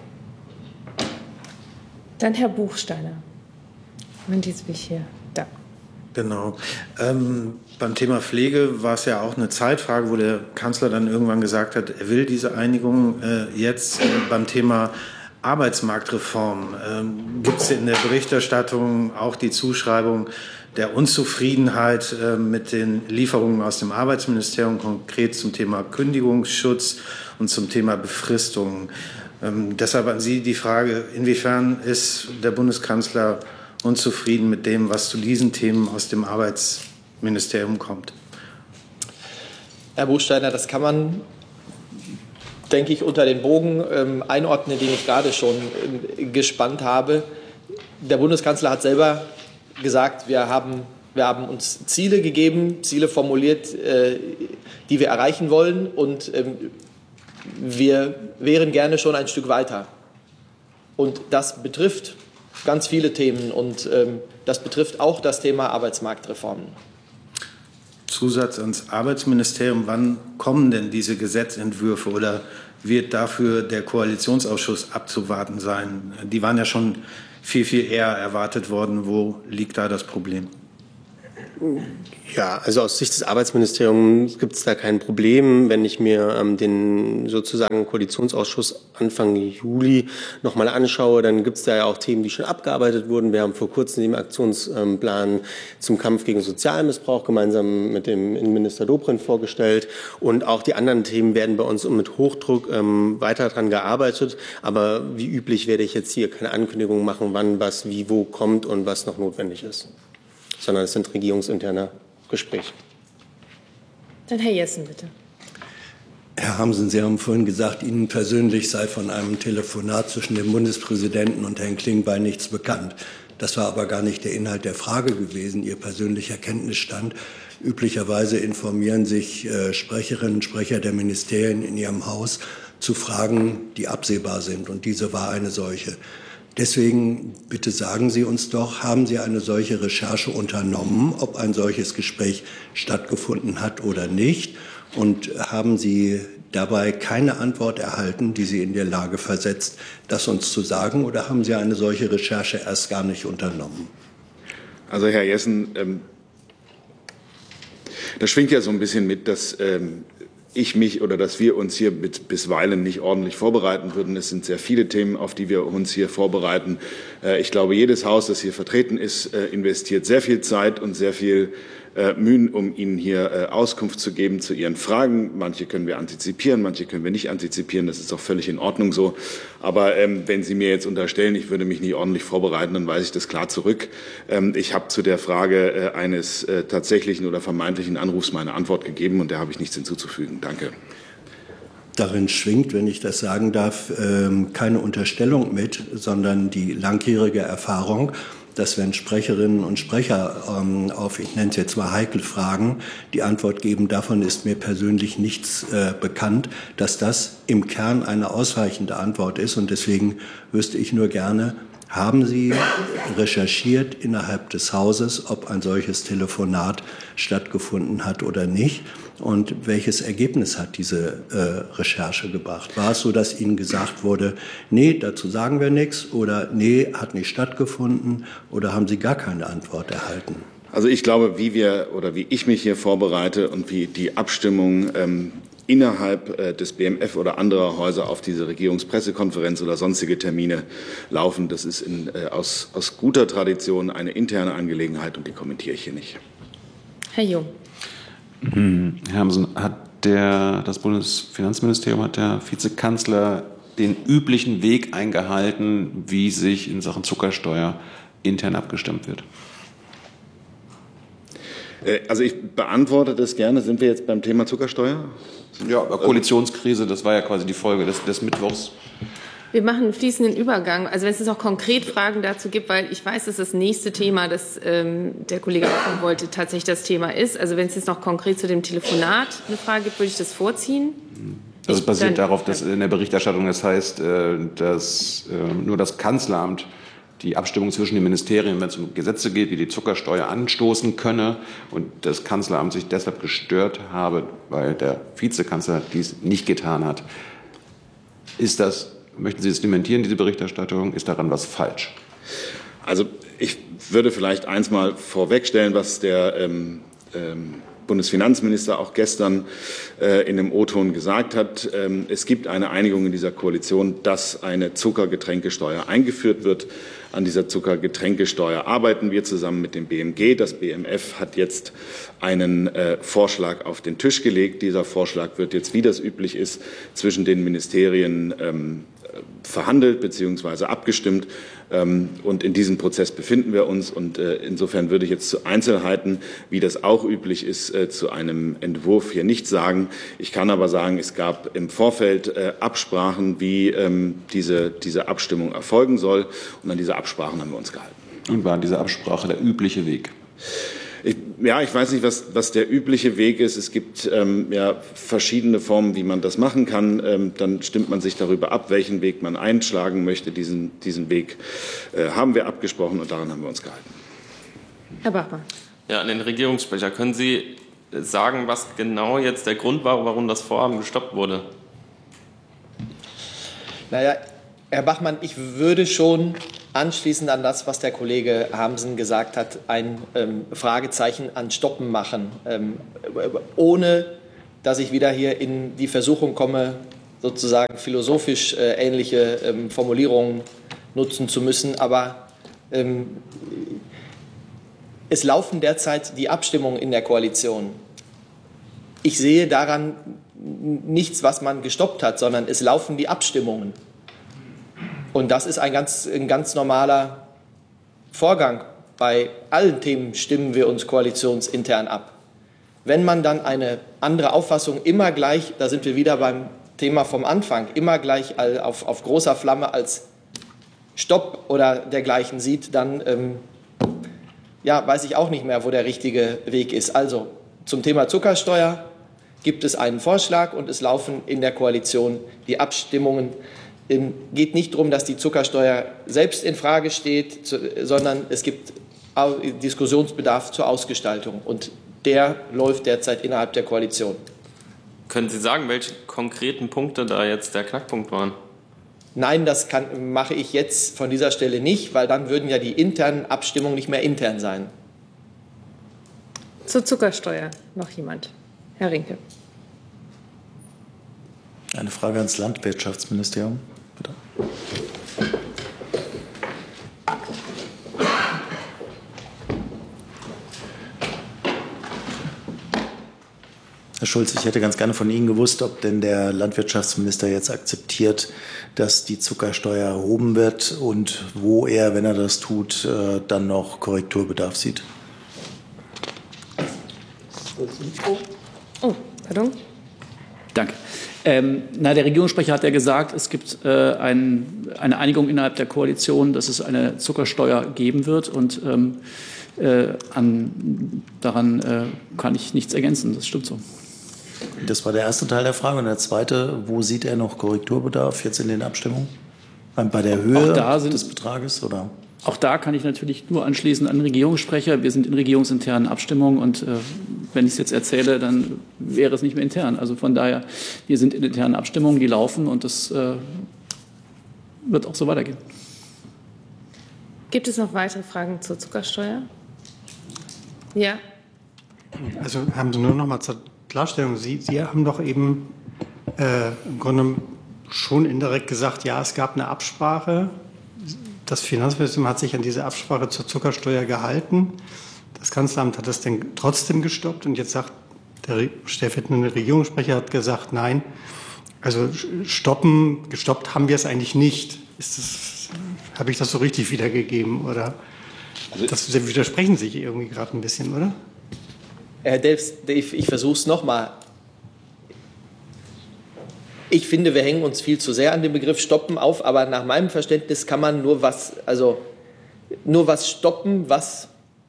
Dann Herr Buchsteiner. Moment, jetzt bin ich hier. Da.
Genau. Ähm, beim Thema Pflege war es ja auch eine Zeitfrage, wo der Kanzler dann irgendwann gesagt hat, er will diese Einigung äh, jetzt äh, beim Thema Arbeitsmarktreform. Ähm, gibt es in der Berichterstattung auch die Zuschreibung der Unzufriedenheit äh, mit den Lieferungen aus dem Arbeitsministerium, konkret zum Thema Kündigungsschutz und zum Thema Befristung? Ähm, deshalb an Sie die Frage, inwiefern ist der Bundeskanzler unzufrieden mit dem, was zu diesen Themen aus dem Arbeitsministerium kommt?
Herr Buchsteiner, das kann man, denke ich, unter den Bogen ähm, einordnen, den ich gerade schon äh, gespannt habe. Der Bundeskanzler hat selber gesagt, wir haben, wir haben uns Ziele gegeben, Ziele formuliert, äh, die wir erreichen wollen, und ähm, wir wären gerne schon ein Stück weiter. Und das betrifft ganz viele Themen, und ähm, das betrifft auch das Thema Arbeitsmarktreformen.
Zusatz ans Arbeitsministerium. Wann kommen denn diese Gesetzentwürfe oder wird dafür der Koalitionsausschuss abzuwarten sein? Die waren ja schon viel, viel eher erwartet worden. Wo liegt da das Problem?
Ja, also aus Sicht des Arbeitsministeriums gibt es da kein Problem. Wenn ich mir ähm, den sozusagen Koalitionsausschuss Anfang Juli noch mal anschaue, dann gibt es da ja auch Themen, die schon abgearbeitet wurden. Wir haben vor kurzem den Aktionsplan zum Kampf gegen Sozialmissbrauch gemeinsam mit dem Innenminister Dobrindt vorgestellt. Und auch die anderen Themen werden bei uns mit Hochdruck ähm, weiter daran gearbeitet. Aber wie üblich werde ich jetzt hier keine Ankündigung machen, wann was wie wo kommt und was noch notwendig ist, sondern es sind regierungsinterne Gespräche.
Dann Herr Jessen, bitte.
Herr Hamsen, Sie haben vorhin gesagt, Ihnen persönlich sei von einem Telefonat zwischen dem Bundespräsidenten und Herrn Klingbeil nichts bekannt. Das war aber gar nicht der Inhalt der Frage gewesen, Ihr persönlicher Kenntnisstand. Üblicherweise informieren sich äh, Sprecherinnen und Sprecher der Ministerien in ihrem Haus zu Fragen, die absehbar sind. Und diese war eine solche. Deswegen bitte sagen Sie uns doch, haben Sie eine solche Recherche unternommen, ob ein solches Gespräch stattgefunden hat oder nicht? Und haben Sie dabei keine Antwort erhalten, die Sie in der Lage versetzt, das uns zu sagen? Oder haben Sie eine solche Recherche erst gar nicht unternommen?
Also Herr Jessen, ähm, das schwingt ja so ein bisschen mit, dass ähm, ich mich oder dass wir uns hier mit bisweilen nicht ordentlich vorbereiten würden. Es sind sehr viele Themen, auf die wir uns hier vorbereiten. Ich glaube, jedes Haus, das hier vertreten ist, investiert sehr viel Zeit und sehr viel Mühen, um Ihnen hier Auskunft zu geben zu Ihren Fragen. Manche können wir antizipieren, manche können wir nicht antizipieren. Das ist auch völlig in Ordnung so. Aber ähm, wenn Sie mir jetzt unterstellen, ich würde mich nicht ordentlich vorbereiten, dann weise ich das klar zurück. Ähm, ich habe zu der Frage äh, eines äh, tatsächlichen oder vermeintlichen Anrufs meine Antwort gegeben und da habe ich nichts hinzuzufügen. Danke.
Darin schwingt, wenn ich das sagen darf, ähm, keine Unterstellung mit, sondern die langjährige Erfahrung, dass wenn Sprecherinnen und Sprecher ähm, auf, ich nenne es jetzt mal heikle Fragen, die Antwort geben, davon ist mir persönlich nichts äh, bekannt, dass das im Kern eine ausreichende Antwort ist. Und deswegen wüsste ich nur gerne, haben Sie recherchiert innerhalb des Hauses, ob ein solches Telefonat stattgefunden hat oder nicht? Und welches Ergebnis hat diese äh, Recherche gebracht? War es so, dass Ihnen gesagt wurde, nee, dazu sagen wir nichts oder nee, hat nicht stattgefunden oder haben Sie gar keine Antwort erhalten?
Also ich glaube, wie wir oder wie ich mich hier vorbereite und wie die Abstimmung ähm, innerhalb äh, des B M F oder anderer Häuser auf diese Regierungspressekonferenz oder sonstige Termine laufen, das ist in, äh, aus, aus guter Tradition eine interne Angelegenheit und die kommentiere ich hier nicht.
Herr Jung.
Herr Hamsen, hat der, das Bundesfinanzministerium, hat der Vizekanzler den üblichen Weg eingehalten, wie sich in Sachen Zuckersteuer intern abgestimmt wird?
Also ich beantworte das gerne. Sind wir jetzt beim Thema Zuckersteuer?
Ja, Koalitionskrise, das war ja quasi die Folge des, des Mittwochs.
Wir machen einen fließenden Übergang. Also wenn es auch konkret Fragen dazu gibt, weil ich weiß, dass das nächste Thema, das ähm, der Kollege aufnehmen wollte, tatsächlich das Thema ist. Also wenn es jetzt noch konkret zu dem Telefonat eine Frage gibt, würde ich das vorziehen.
Das basiert darauf, dass in der Berichterstattung das heißt, dass nur das Kanzleramt die Abstimmung zwischen den Ministerien, wenn es um Gesetze geht, wie die Zuckersteuer anstoßen könne und das Kanzleramt sich deshalb gestört habe, weil der Vizekanzler dies nicht getan hat. Ist das Möchten Sie das dementieren, diese Berichterstattung? Ist daran was falsch?
Also ich würde vielleicht eins mal vorwegstellen, was der ähm, ähm, Bundesfinanzminister auch gestern äh, in dem O-Ton gesagt hat. Ähm, es gibt eine Einigung in dieser Koalition, dass eine Zuckergetränkesteuer eingeführt wird. An dieser Zuckergetränkesteuer arbeiten wir zusammen mit dem B M G. Das B M F hat jetzt einen äh, Vorschlag auf den Tisch gelegt. Dieser Vorschlag wird jetzt, wie das üblich ist, zwischen den Ministerien ähm, verhandelt bzw. abgestimmt. Ähm, und in diesem Prozess befinden wir uns. Und äh, insofern würde ich jetzt zu Einzelheiten, wie das auch üblich ist, äh, zu einem Entwurf hier nichts sagen. Ich kann aber sagen, es gab im Vorfeld äh, Absprachen, wie ähm, diese, diese Abstimmung erfolgen soll. Und an diese Absprachen haben wir uns gehalten.
Und war diese Absprache der übliche Weg?
Ich, ja, ich weiß nicht, was, was der übliche Weg ist. Es gibt ähm, ja verschiedene Formen, wie man das machen kann. Ähm, dann stimmt man sich darüber ab, welchen Weg man einschlagen möchte. Diesen, diesen Weg äh, haben wir abgesprochen und daran haben wir uns gehalten.
Herr Bachmann.
Ja, an den Regierungssprecher. Können Sie sagen, was genau jetzt der Grund war, warum das Vorhaben gestoppt wurde?
Naja, Herr Bachmann, ich würde schon anschließend an das, was der Kollege Harmsen gesagt hat, ein ähm, Fragezeichen an Stoppen machen, ähm, ohne dass ich wieder hier in die Versuchung komme, sozusagen philosophisch äh, ähnliche ähm, Formulierungen nutzen zu müssen. Aber ähm, es laufen derzeit die Abstimmungen in der Koalition. Ich sehe daran nichts, was man gestoppt hat, sondern es laufen die Abstimmungen. Und das ist ein ganz, ein ganz normaler Vorgang. Bei allen Themen stimmen wir uns koalitionsintern ab. Wenn man dann eine andere Auffassung immer gleich, da sind wir wieder beim Thema vom Anfang, immer gleich auf, auf großer Flamme als Stopp oder dergleichen sieht, dann ähm, ja, weiß ich auch nicht mehr, wo der richtige Weg ist. Also zum Thema Zuckersteuer gibt es einen Vorschlag und es laufen in der Koalition die Abstimmungen. Es geht nicht darum, dass die Zuckersteuer selbst in Frage steht, sondern es gibt Diskussionsbedarf zur Ausgestaltung. Und der läuft derzeit innerhalb der Koalition.
Können Sie sagen, welche konkreten Punkte da jetzt der Knackpunkt waren?
Nein, das kann, mache ich jetzt von dieser Stelle nicht, weil dann würden ja die internen Abstimmungen nicht mehr intern sein.
Zur Zuckersteuer noch jemand? Herr Rinke.
Eine Frage ans Landwirtschaftsministerium. Bitte. Herr Schulz, ich hätte ganz gerne von Ihnen gewusst, ob denn der Landwirtschaftsminister jetzt akzeptiert, dass die Zuckersteuer erhoben wird und wo er, wenn er das tut, dann noch Korrekturbedarf sieht.
Oh, pardon.
Danke. Ähm, na, der Regierungssprecher hat ja gesagt, es gibt äh, ein, eine Einigung innerhalb der Koalition, dass es eine Zuckersteuer geben wird. Und ähm, äh, an, daran äh, kann ich nichts ergänzen. Das stimmt so.
Das war der erste Teil der Frage. Und der zweite, wo sieht er noch Korrekturbedarf jetzt in den Abstimmungen? Bei der Höhe sind, des Betrages? Oder?
Auch da kann ich natürlich nur anschließen an den Regierungssprecher. Wir sind in regierungsinternen Abstimmungen und äh, wenn ich es jetzt erzähle, dann wäre es nicht mehr intern. Also von daher, wir sind in internen Abstimmungen, die laufen und das äh, wird auch so weitergehen.
Gibt es noch weitere Fragen zur Zuckersteuer? Ja.
Also haben Sie nur noch mal zur Klarstellung. Sie, Sie haben doch eben äh, im Grunde schon indirekt gesagt, ja, es gab eine Absprache. Das Finanzministerium hat sich an diese Absprache zur Zuckersteuer gehalten. Das Kanzleramt hat das dann trotzdem gestoppt. Und jetzt sagt der stellvertretende Regierungssprecher hat gesagt, nein, also stoppen, gestoppt haben wir es eigentlich nicht. Ist das, habe ich das so richtig wiedergegeben? Oder das widersprechen sich irgendwie gerade ein bisschen, oder?
Herr Delfs, ich versuche es nochmal. Ich finde, wir hängen uns viel zu sehr an den Begriff Stoppen auf, aber nach meinem Verständnis kann man nur was, also nur was stoppen, was,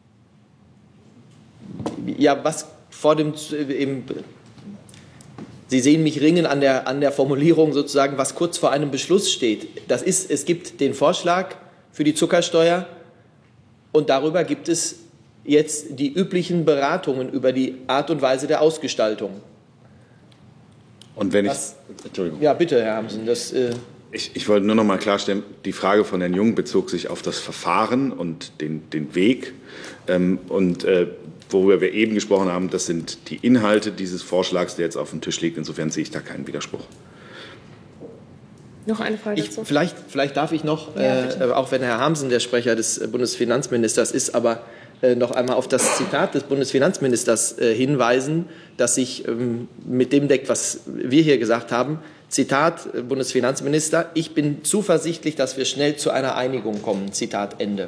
ja, was vor dem, eben, Sie sehen mich ringen an der, an der Formulierung sozusagen, was kurz vor einem Beschluss steht. Das ist, es gibt den Vorschlag für die Zuckersteuer und darüber gibt es jetzt die üblichen Beratungen über die Art und Weise der Ausgestaltung.
Und wenn ich,
das, Entschuldigung. Ja, bitte, Herr Harmsen. Das, äh
ich, ich wollte nur noch mal klarstellen, die Frage von Herrn Jung bezog sich auf das Verfahren und den, den Weg. Ähm, und äh, worüber wir eben gesprochen haben, das sind die Inhalte dieses Vorschlags, der jetzt auf dem Tisch liegt. Insofern sehe ich da keinen Widerspruch.
Noch eine Frage dazu?
Ich, vielleicht, vielleicht darf ich noch,
Ja,
äh, auch wenn Herr Harmsen der Sprecher des Bundesfinanzministers ist, aber äh, noch einmal auf das Zitat des Bundesfinanzministers äh, hinweisen, das sich ähm, mit dem deckt, was wir hier gesagt haben. Zitat äh, Bundesfinanzminister, ich bin zuversichtlich, dass wir schnell zu einer Einigung kommen. Zitat Ende.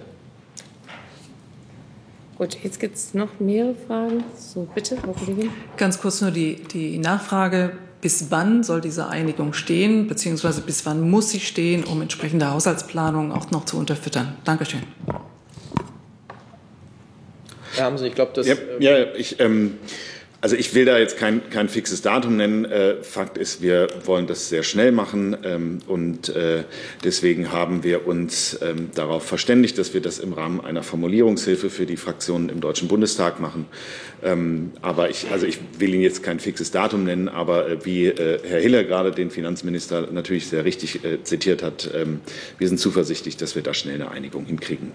Gut, jetzt gibt es noch mehrere Fragen. So, bitte, Frau Kollegin.
Ganz kurz nur die, die Nachfrage. Bis wann soll diese Einigung stehen, beziehungsweise bis wann muss sie stehen, um entsprechende Haushaltsplanungen auch noch zu unterfüttern? Dankeschön.
Herr Harmsen, ich glaube, das...
Ja, ja ich, ähm, Also ich will da jetzt kein, kein fixes Datum nennen. Äh, Fakt ist, wir wollen das sehr schnell machen ähm, und äh, deswegen haben wir uns ähm, darauf verständigt, dass wir das im Rahmen einer Formulierungshilfe für die Fraktionen im Deutschen Bundestag machen. Ähm, aber ich, also ich will Ihnen jetzt kein fixes Datum nennen, aber äh, wie äh, Herr Hiller gerade den Finanzminister natürlich sehr richtig äh, zitiert hat, ähm, wir sind zuversichtlich, dass wir da schnell eine Einigung hinkriegen.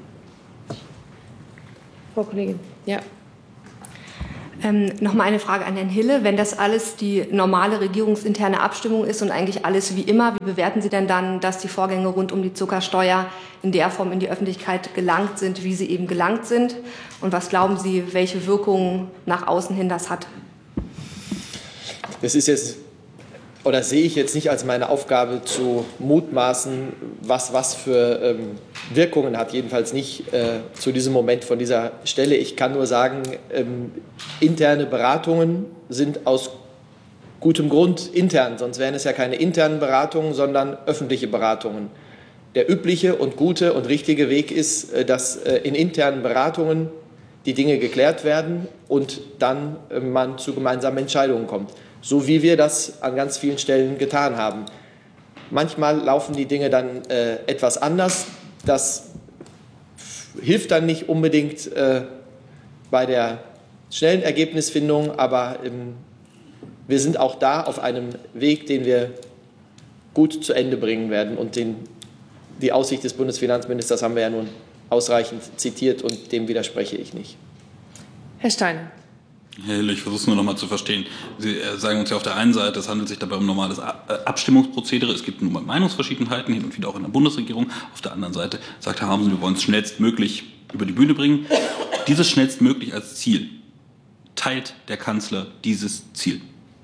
Frau Kollegin, ja.
Ähm, noch mal eine Frage an Herrn Hille. Wenn das alles die normale regierungsinterne Abstimmung ist und eigentlich alles wie immer, wie bewerten Sie denn dann, dass die Vorgänge rund um die Zuckersteuer in der Form in die Öffentlichkeit gelangt sind, wie sie eben gelangt sind? Und was glauben Sie, welche Wirkungen nach außen hin das hat?
Das ist jetzt, oder sehe ich jetzt nicht als meine Aufgabe zu mutmaßen, was was für ähm, Wirkungen hat, jedenfalls nicht äh, zu diesem Moment von dieser Stelle. Ich kann nur sagen, ähm, interne Beratungen sind aus gutem Grund intern, sonst wären es ja keine internen Beratungen, sondern öffentliche Beratungen. Der übliche und gute und richtige Weg ist, äh, dass äh, in internen Beratungen die Dinge geklärt werden und dann äh, man zu gemeinsamen Entscheidungen kommt. So wie wir das an ganz vielen Stellen getan haben. Manchmal laufen die Dinge dann äh, etwas anders. Das hilft dann nicht unbedingt äh, bei der schnellen Ergebnisfindung, aber ähm, wir sind auch da auf einem Weg, den wir gut zu Ende bringen werden. Und den, die Aussicht des Bundesfinanzministers haben wir ja nun ausreichend zitiert und dem widerspreche ich nicht.
Herr Steiner.
Herr Hille, ich versuche es nur noch mal zu verstehen. Sie sagen uns ja auf der einen Seite, es handelt sich dabei um normales Abstimmungsprozedere. Es gibt nun mal Meinungsverschiedenheiten, hin und wieder auch in der Bundesregierung. Auf der anderen Seite sagt Herr Harmsen, wir wollen es schnellstmöglich über die Bühne bringen. Dieses schnellstmöglich als Ziel, teilt der Kanzler dieses Ziel?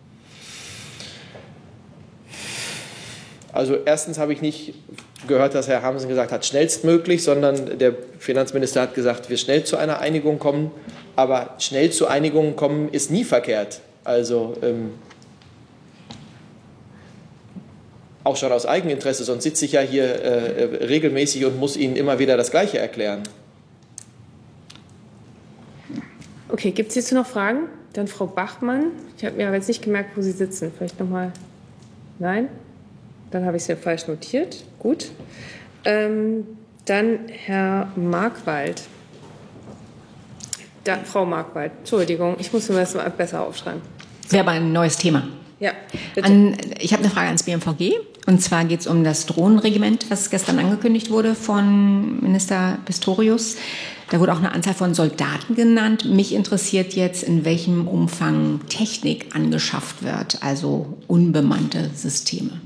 Also erstens habe ich nicht gehört, dass Herr Harmsen gesagt hat, schnellstmöglich, sondern der Finanzminister hat gesagt, wir schnell zu einer Einigung kommen. Aber schnell zu Einigungen kommen ist nie verkehrt. Also ähm, auch schon aus Eigeninteresse, sonst sitze ich ja hier äh, regelmäßig und muss Ihnen immer wieder das Gleiche erklären.
Okay, gibt es hierzu noch Fragen? Dann Frau Bachmann. Ich habe mir aber jetzt nicht gemerkt, wo Sie sitzen. Vielleicht noch mal. Nein? Dann habe ich es ja falsch notiert. Gut. Ähm, dann Herr Markwald. Da, Frau Markwald, Entschuldigung, ich muss mir das mal besser aufschreiben.
Wäre aber ein neues Thema.
Ja, bitte.
An, ich habe eine Frage ans B M V G. Und zwar geht es um das Drohnenregiment, was gestern angekündigt wurde von Minister Pistorius. Da wurde auch eine Anzahl von Soldaten genannt. Mich interessiert jetzt, in welchem Umfang Technik angeschafft wird, also unbemannte Systeme.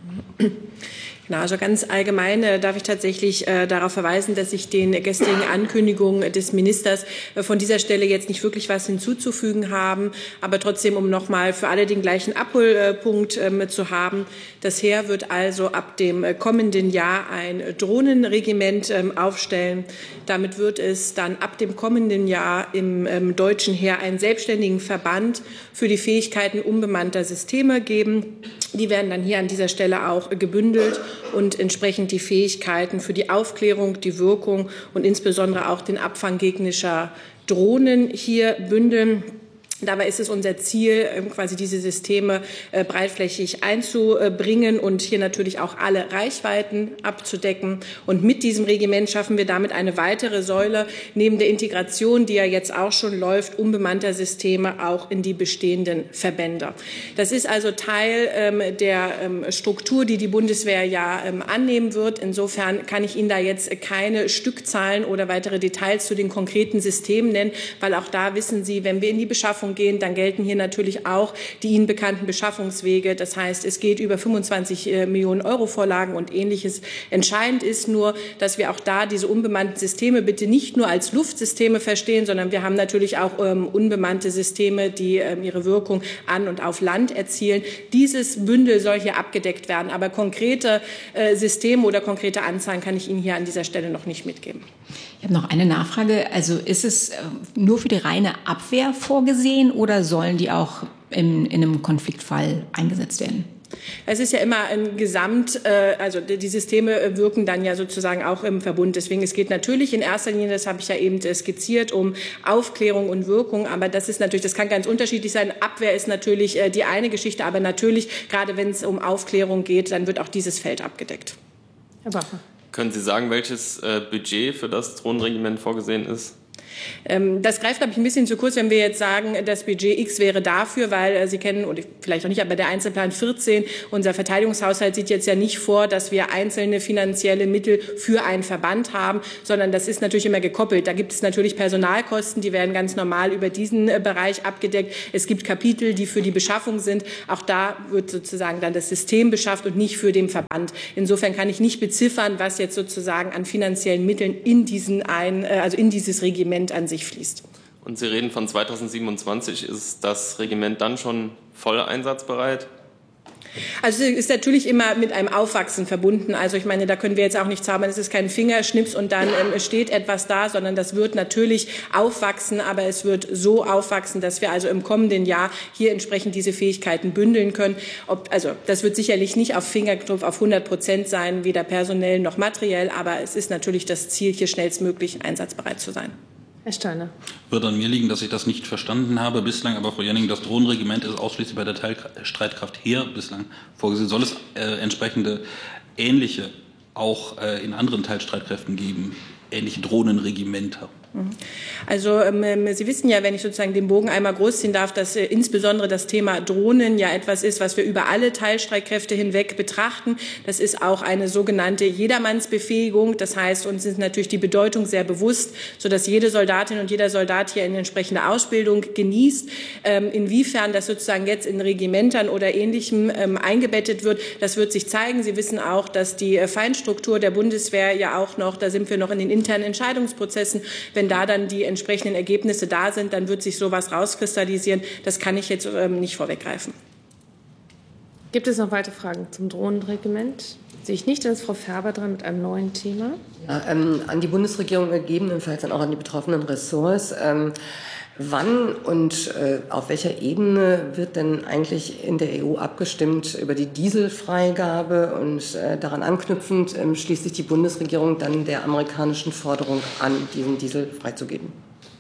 Genau, also ganz allgemein äh, darf ich tatsächlich äh, darauf verweisen, dass ich den gestrigen Ankündigungen des Ministers äh, von dieser Stelle jetzt nicht wirklich was hinzuzufügen haben. Aber trotzdem, um nochmal für alle den gleichen Abholpunkt äh, zu haben. Das Heer wird also ab dem äh, kommenden Jahr ein Drohnenregiment äh, aufstellen. Damit wird es dann ab dem kommenden Jahr im ähm, deutschen Heer einen selbstständigen Verband für die Fähigkeiten unbemannter Systeme geben. Die werden dann hier an dieser Stelle auch äh, gebündelt und entsprechend die Fähigkeiten für die Aufklärung, die Wirkung und insbesondere auch den Abfang gegnerischer Drohnen hier bündeln. Dabei ist es unser Ziel, quasi diese Systeme breitflächig einzubringen und hier natürlich auch alle Reichweiten abzudecken. Und mit diesem Regiment schaffen wir damit eine weitere Säule neben der Integration, die ja jetzt auch schon läuft, unbemannter Systeme auch in die bestehenden Verbände. Das ist also Teil der Struktur, die die Bundeswehr ja annehmen wird. Insofern kann ich Ihnen da jetzt keine Stückzahlen oder weitere Details zu den konkreten Systemen nennen, weil auch da wissen Sie, wenn wir in die Beschaffung gehen, dann gelten hier natürlich auch die Ihnen bekannten Beschaffungswege. Das heißt, es geht über fünfundzwanzig Millionen Euro Vorlagen und Ähnliches. Entscheidend ist nur, dass wir auch da diese unbemannten Systeme bitte nicht nur als Luftsysteme verstehen, sondern wir haben natürlich auch ähm, unbemannte Systeme, die ähm, ihre Wirkung an und auf Land erzielen. Dieses Bündel soll hier abgedeckt werden. Aber konkrete äh, Systeme oder konkrete Anzahlen kann ich Ihnen hier an dieser Stelle noch nicht mitgeben.
Ich habe noch eine Nachfrage. Also ist es nur für die reine Abwehr vorgesehen oder sollen die auch in, in einem Konfliktfall eingesetzt werden?
Es ist ja immer ein Gesamt, äh, also die Systeme wirken dann ja sozusagen auch im Verbund. Deswegen, es geht natürlich in erster Linie, das habe ich ja eben skizziert, um Aufklärung und Wirkung. Aber das ist natürlich, das kann ganz unterschiedlich sein. Abwehr ist natürlich äh, die eine Geschichte, aber natürlich, gerade wenn es um Aufklärung geht, dann wird auch dieses Feld abgedeckt.
Herr Bacher.
Können Sie sagen, welches äh, Budget für das Drohnenregiment vorgesehen ist?
Das greift, glaube ich, ein bisschen zu kurz, wenn wir jetzt sagen, das Budget X wäre dafür, weil äh, Sie kennen, oder vielleicht auch nicht, aber der Einzelplan vierzehn, unser Verteidigungshaushalt sieht jetzt ja nicht vor, dass wir einzelne finanzielle Mittel für einen Verband haben, sondern das ist natürlich immer gekoppelt. Da gibt es natürlich Personalkosten, die werden ganz normal über diesen äh, Bereich abgedeckt. Es gibt Kapitel, die für die Beschaffung sind. Auch da wird sozusagen dann das System beschafft und nicht für den Verband. Insofern kann ich nicht beziffern, was jetzt sozusagen an finanziellen Mitteln in diesen ein, äh, also in dieses Regiment an sich fließt.
Und Sie reden von zweitausendsiebenundzwanzig. Ist das Regiment dann schon voll einsatzbereit?
Also es ist natürlich immer mit einem Aufwachsen verbunden. Also ich meine, da können wir jetzt auch nicht zaubern. Es ist kein Fingerschnips und dann ähm, steht etwas da, sondern das wird natürlich aufwachsen, aber es wird so aufwachsen, dass wir also im kommenden Jahr hier entsprechend diese Fähigkeiten bündeln können. Ob, also das wird sicherlich nicht auf Fingerknopf auf hundert Prozent sein, weder personell noch materiell, aber es ist natürlich das Ziel, hier schnellstmöglich einsatzbereit zu sein.
Herr Steiner.
Wird an mir liegen, dass ich das nicht verstanden habe bislang, aber Frau Jenning, das Drohnenregiment ist ausschließlich bei der Teilstreitkraft Heer bislang vorgesehen. Soll es äh, entsprechende ähnliche auch äh, in anderen Teilstreitkräften geben, ähnliche Drohnenregimenter?
Also ähm, Sie wissen ja, wenn ich sozusagen den Bogen einmal groß ziehen darf, dass äh, insbesondere das Thema Drohnen ja etwas ist, was wir über alle Teilstreitkräfte hinweg betrachten. Das ist auch eine sogenannte Jedermannsbefähigung. Das heißt, uns ist natürlich die Bedeutung sehr bewusst, sodass jede Soldatin und jeder Soldat hier eine entsprechende Ausbildung genießt. Ähm, inwiefern das sozusagen jetzt in Regimentern oder Ähnlichem ähm, eingebettet wird, das wird sich zeigen. Sie wissen auch, dass die äh, Feinstruktur der Bundeswehr ja auch noch, da sind wir noch in den internen Entscheidungsprozessen. Wenn da dann die entsprechenden Ergebnisse da sind, dann wird sich sowas rauskristallisieren. Das kann ich jetzt ähm, nicht vorweggreifen.
Gibt es noch weitere Fragen zum Drohnenregiment? Sehe ich nicht. Dann ist Frau Färber dran mit einem neuen Thema.
Ja, ähm, an die Bundesregierung gegebenenfalls dann auch an die betroffenen Ressorts. Ähm, wann und äh, auf welcher Ebene wird denn eigentlich in der E U abgestimmt über die Dieselfreigabe und äh, daran anknüpfend ähm, schließt sich die Bundesregierung dann der amerikanischen Forderung an, diesen Diesel freizugeben?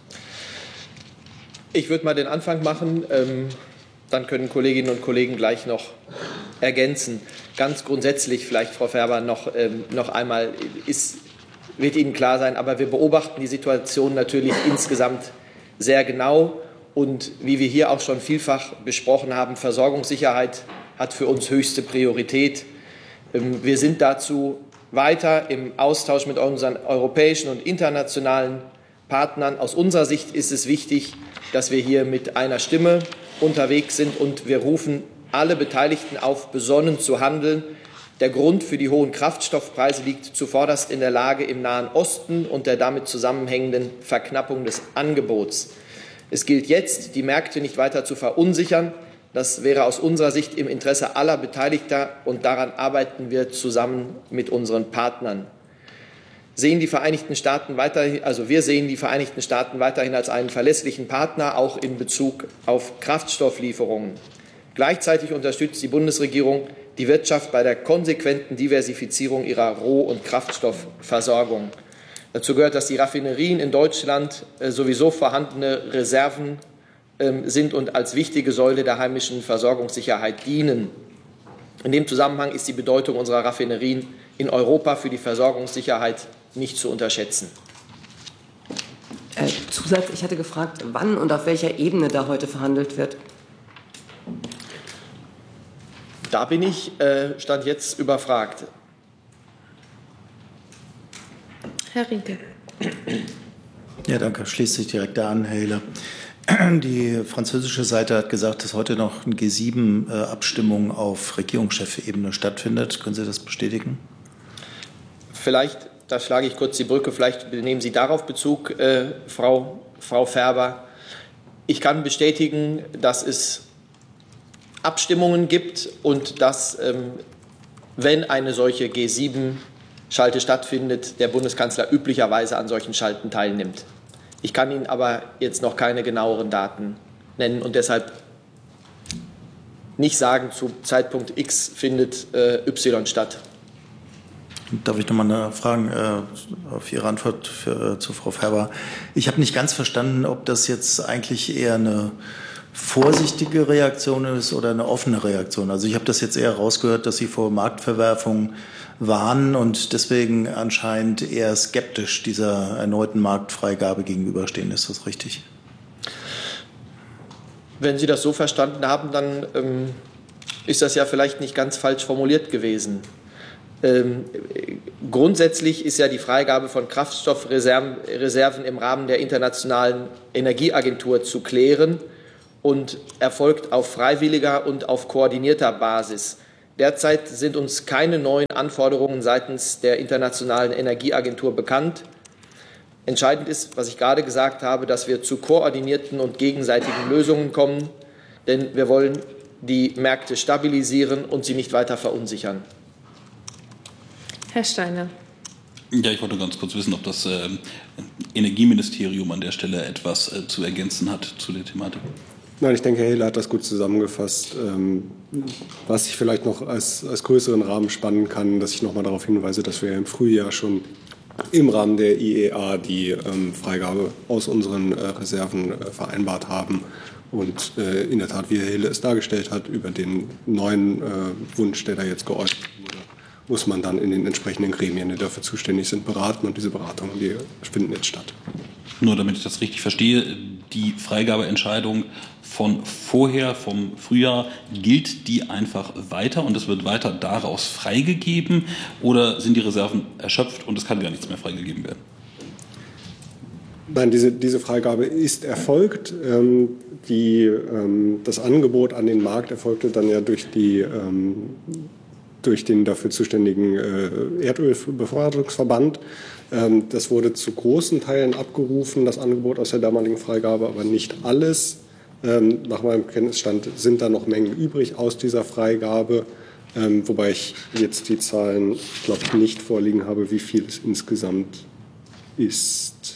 Ich würde mal den Anfang machen, ähm, dann können Kolleginnen und Kollegen gleich noch ergänzen. Ganz grundsätzlich vielleicht, Frau Färber, noch, ähm, noch einmal, ist, wird Ihnen klar sein, aber wir beobachten die Situation natürlich insgesamt sehr genau. Und wie wir hier auch schon vielfach besprochen haben, Versorgungssicherheit hat für uns höchste Priorität. Wir sind dazu weiter im Austausch mit unseren europäischen und internationalen Partnern. Aus unserer Sicht ist es wichtig, dass wir hier mit einer Stimme unterwegs sind, und wir rufen alle Beteiligten auf, besonnen zu handeln. Der Grund für die hohen Kraftstoffpreise liegt zuvorderst in der Lage im Nahen Osten und der damit zusammenhängenden Verknappung des Angebots. Es gilt jetzt, die Märkte nicht weiter zu verunsichern. Das wäre aus unserer Sicht im Interesse aller Beteiligter, und daran arbeiten wir zusammen mit unseren Partnern. Sehen die Vereinigten Staaten weiterhin, also wir sehen die Vereinigten Staaten weiterhin als einen verlässlichen Partner, auch in Bezug auf Kraftstofflieferungen. Gleichzeitig unterstützt die Bundesregierung die Wirtschaft bei der konsequenten Diversifizierung ihrer Roh- und Kraftstoffversorgung. Dazu gehört, dass die Raffinerien in Deutschland äh, sowieso vorhandene Reserven äh, sind und als wichtige Säule der heimischen Versorgungssicherheit dienen. In dem Zusammenhang ist die Bedeutung unserer Raffinerien in Europa für die Versorgungssicherheit nicht zu unterschätzen.
Äh, Zusatz, ich hatte gefragt, wann und auf welcher Ebene da heute verhandelt wird.
Da bin ich, äh, Stand jetzt, überfragt.
Herr Rinke.
Ja, danke. Schließt sich direkt da an, Herr Hehle. Die französische Seite hat gesagt, dass heute noch eine G sieben Abstimmung auf Regierungschefebene stattfindet. Können Sie das bestätigen?
Vielleicht, da schlage ich kurz die Brücke, vielleicht nehmen Sie darauf Bezug, äh, Frau, Frau Färber. Ich kann bestätigen, dass es Abstimmungen gibt und dass, ähm, wenn eine solche G sieben Schalte stattfindet, der Bundeskanzler üblicherweise an solchen Schalten teilnimmt. Ich kann Ihnen aber jetzt noch keine genaueren Daten nennen, und deshalb nicht sagen, zu Zeitpunkt X findet äh, Y statt.
Darf ich noch mal eine Frage äh, auf Ihre Antwort für, äh, zu Frau Färber? Ich habe nicht ganz verstanden, ob das jetzt eigentlich eher eine vorsichtige Reaktion ist oder eine offene Reaktion. Also ich habe das jetzt eher rausgehört, dass Sie vor Marktverwerfung warnen und deswegen anscheinend eher skeptisch dieser erneuten Marktfreigabe gegenüberstehen. Ist das richtig?
Wenn Sie das so verstanden haben, dann ähm, ist das ja vielleicht nicht ganz falsch formuliert gewesen. Ähm, grundsätzlich ist ja die Freigabe von Kraftstoffreserven im Rahmen der Internationalen Energieagentur zu klären und erfolgt auf freiwilliger und auf koordinierter Basis. Derzeit sind uns keine neuen Anforderungen seitens der Internationalen Energieagentur bekannt. Entscheidend ist, was ich gerade gesagt habe, dass wir zu koordinierten und gegenseitigen Lösungen kommen, denn wir wollen die Märkte stabilisieren und sie nicht weiter verunsichern.
Herr Steiner.
Ja, ich wollte ganz kurz wissen, ob das äh, Energieministerium an der Stelle etwas äh, zu ergänzen hat zu der Thematik.
Nein, ich denke, Herr Hehle hat das gut zusammengefasst. Ähm, was ich vielleicht noch als, als größeren Rahmen spannen kann, dass ich noch mal darauf hinweise, dass wir im Frühjahr schon im Rahmen der I E A die ähm, Freigabe aus unseren äh, Reserven äh, vereinbart haben. Und äh, in der Tat, wie Herr Hehle es dargestellt hat, über den neuen äh, Wunsch, der da jetzt geäußert wurde, muss man dann in den entsprechenden Gremien, die dafür zuständig sind, beraten. Und diese Beratungen, die finden jetzt statt.
Nur damit ich das richtig verstehe, die Freigabeentscheidung von vorher, vom Frühjahr, gilt die einfach weiter und es wird weiter daraus freigegeben oder sind die Reserven erschöpft und es kann gar nichts mehr freigegeben werden?
Nein, diese, diese Freigabe ist erfolgt. Ähm, die, ähm, das Angebot an den Markt erfolgte dann ja durch die ähm, durch den dafür zuständigen äh, Erdölbevorratungsverband. Ähm, das wurde zu großen Teilen abgerufen, das Angebot aus der damaligen Freigabe, aber nicht alles. Ähm, nach meinem Kenntnisstand sind da noch Mengen übrig aus dieser Freigabe, ähm, wobei ich jetzt die Zahlen, glaube ich, nicht vorliegen habe, wie viel es insgesamt ist.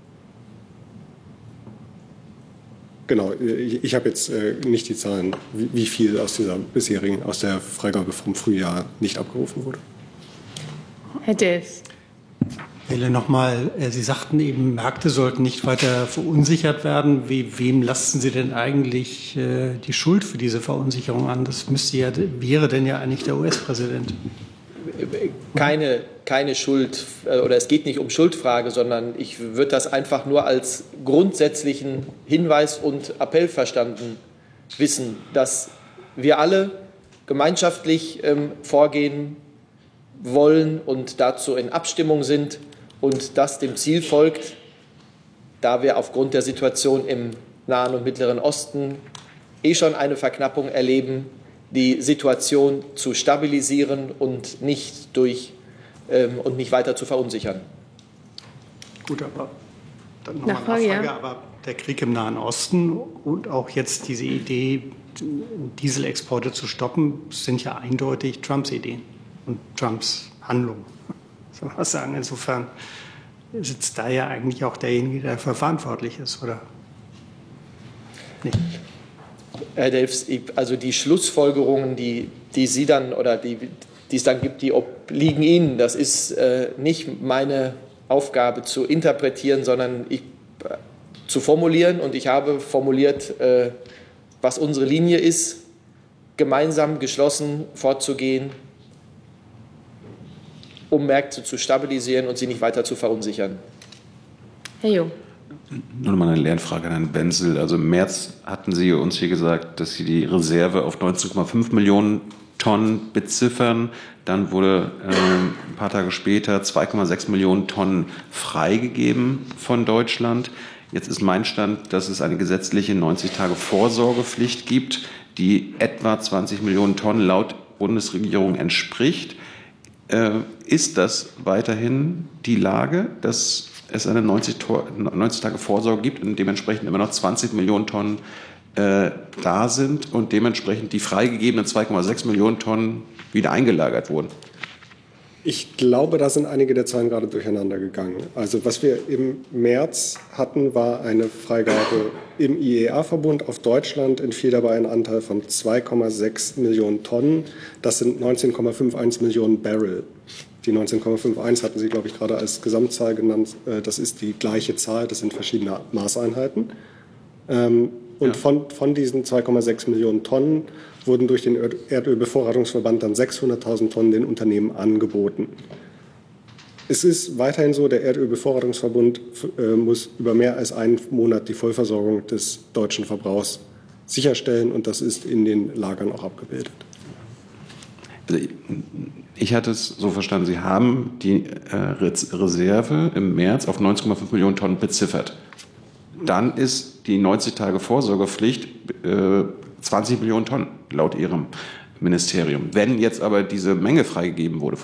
Genau, ich, ich habe jetzt äh, nicht die Zahlen, wie, wie viel aus dieser bisherigen, aus der Freigabe vom Frühjahr nicht abgerufen wurde.
Herr Delfs.
Welle nochmal, Sie sagten eben, Märkte sollten nicht weiter verunsichert werden. We, wem lasten Sie denn eigentlich äh, die Schuld für diese Verunsicherung an? Das müsste ja, wäre denn ja eigentlich der U S-Präsident.
Keine, keine Schuld, oder es geht nicht um Schuldfrage, sondern ich würde das einfach nur als grundsätzlichen Hinweis und Appell verstanden wissen, dass wir alle gemeinschaftlich ähm, vorgehen wollen und dazu in Abstimmung sind und das dem Ziel folgt, da wir aufgrund der Situation im Nahen und Mittleren Osten eh schon eine Verknappung erleben, die Situation zu stabilisieren und nicht durch ähm, und nicht weiter zu verunsichern.
Gut, aber dann nochmal eine
Nachfrage,
Frage.
ja.
Aber der Krieg im Nahen Osten und auch jetzt diese Idee, Dieselexporte zu stoppen, sind ja eindeutig Trumps Ideen und Trumps Handlungen. Soll man sagen? Insofern sitzt da ja eigentlich auch derjenige, der dafür verantwortlich ist, oder? Nee.
Herr Delfs, also die Schlussfolgerungen, die, die Sie dann oder die, die es dann gibt, die obliegen Ihnen. Das ist äh, nicht meine Aufgabe zu interpretieren, sondern ich, äh, zu formulieren. Und ich habe formuliert, äh, was unsere Linie ist, gemeinsam geschlossen vorzugehen, um Märkte zu stabilisieren und sie nicht weiter zu verunsichern.
Herr Jung.
Nur noch mal eine Lernfrage an Herrn Wenzel. Also im März hatten Sie uns hier gesagt, dass Sie die Reserve auf neunzehn Komma fünf Millionen Tonnen beziffern. Dann wurde äh, ein paar Tage später zwei Komma sechs Millionen Tonnen freigegeben von Deutschland. Jetzt ist mein Stand, dass es eine gesetzliche neunzig Tage Vorsorgepflicht gibt, die etwa zwanzig Millionen Tonnen laut Bundesregierung entspricht. Äh, ist das weiterhin die Lage, dass es eine neunzig Tage Vorsorge gibt und dementsprechend immer noch zwanzig Millionen Tonnen äh, da sind und dementsprechend die freigegebenen zwei Komma sechs Millionen Tonnen wieder eingelagert wurden?
Ich glaube, da sind einige der Zahlen gerade durcheinander gegangen. Also was wir im März hatten, war eine Freigabe im I E A-Verbund auf Deutschland, entfiel dabei ein Anteil von zwei Komma sechs Millionen Tonnen. Das sind neunzehn Komma einundfünfzig Millionen Barrel. Die neunzehn Komma einundfünfzig hatten Sie, glaube ich, gerade als Gesamtzahl genannt. Das ist die gleiche Zahl, das sind verschiedene Maßeinheiten. Und ja. von, von diesen zwei Komma sechs Millionen Tonnen wurden durch den Erdölbevorratungsverband dann sechshunderttausend Tonnen den Unternehmen angeboten. Es ist weiterhin so, der Erdölbevorratungsverbund äh, muss über mehr als einen Monat die Vollversorgung des deutschen Verbrauchs sicherstellen, und das ist in den Lagern auch abgebildet.
Also ich hatte es so verstanden, Sie haben die äh, Reserve im März auf neunzehn Komma fünf Millionen Tonnen beziffert. Dann ist die neunzig Tage Vorsorgepflicht äh, zwanzig Millionen Tonnen laut Ihrem Ministerium. Wenn jetzt aber diese Menge freigegeben wurde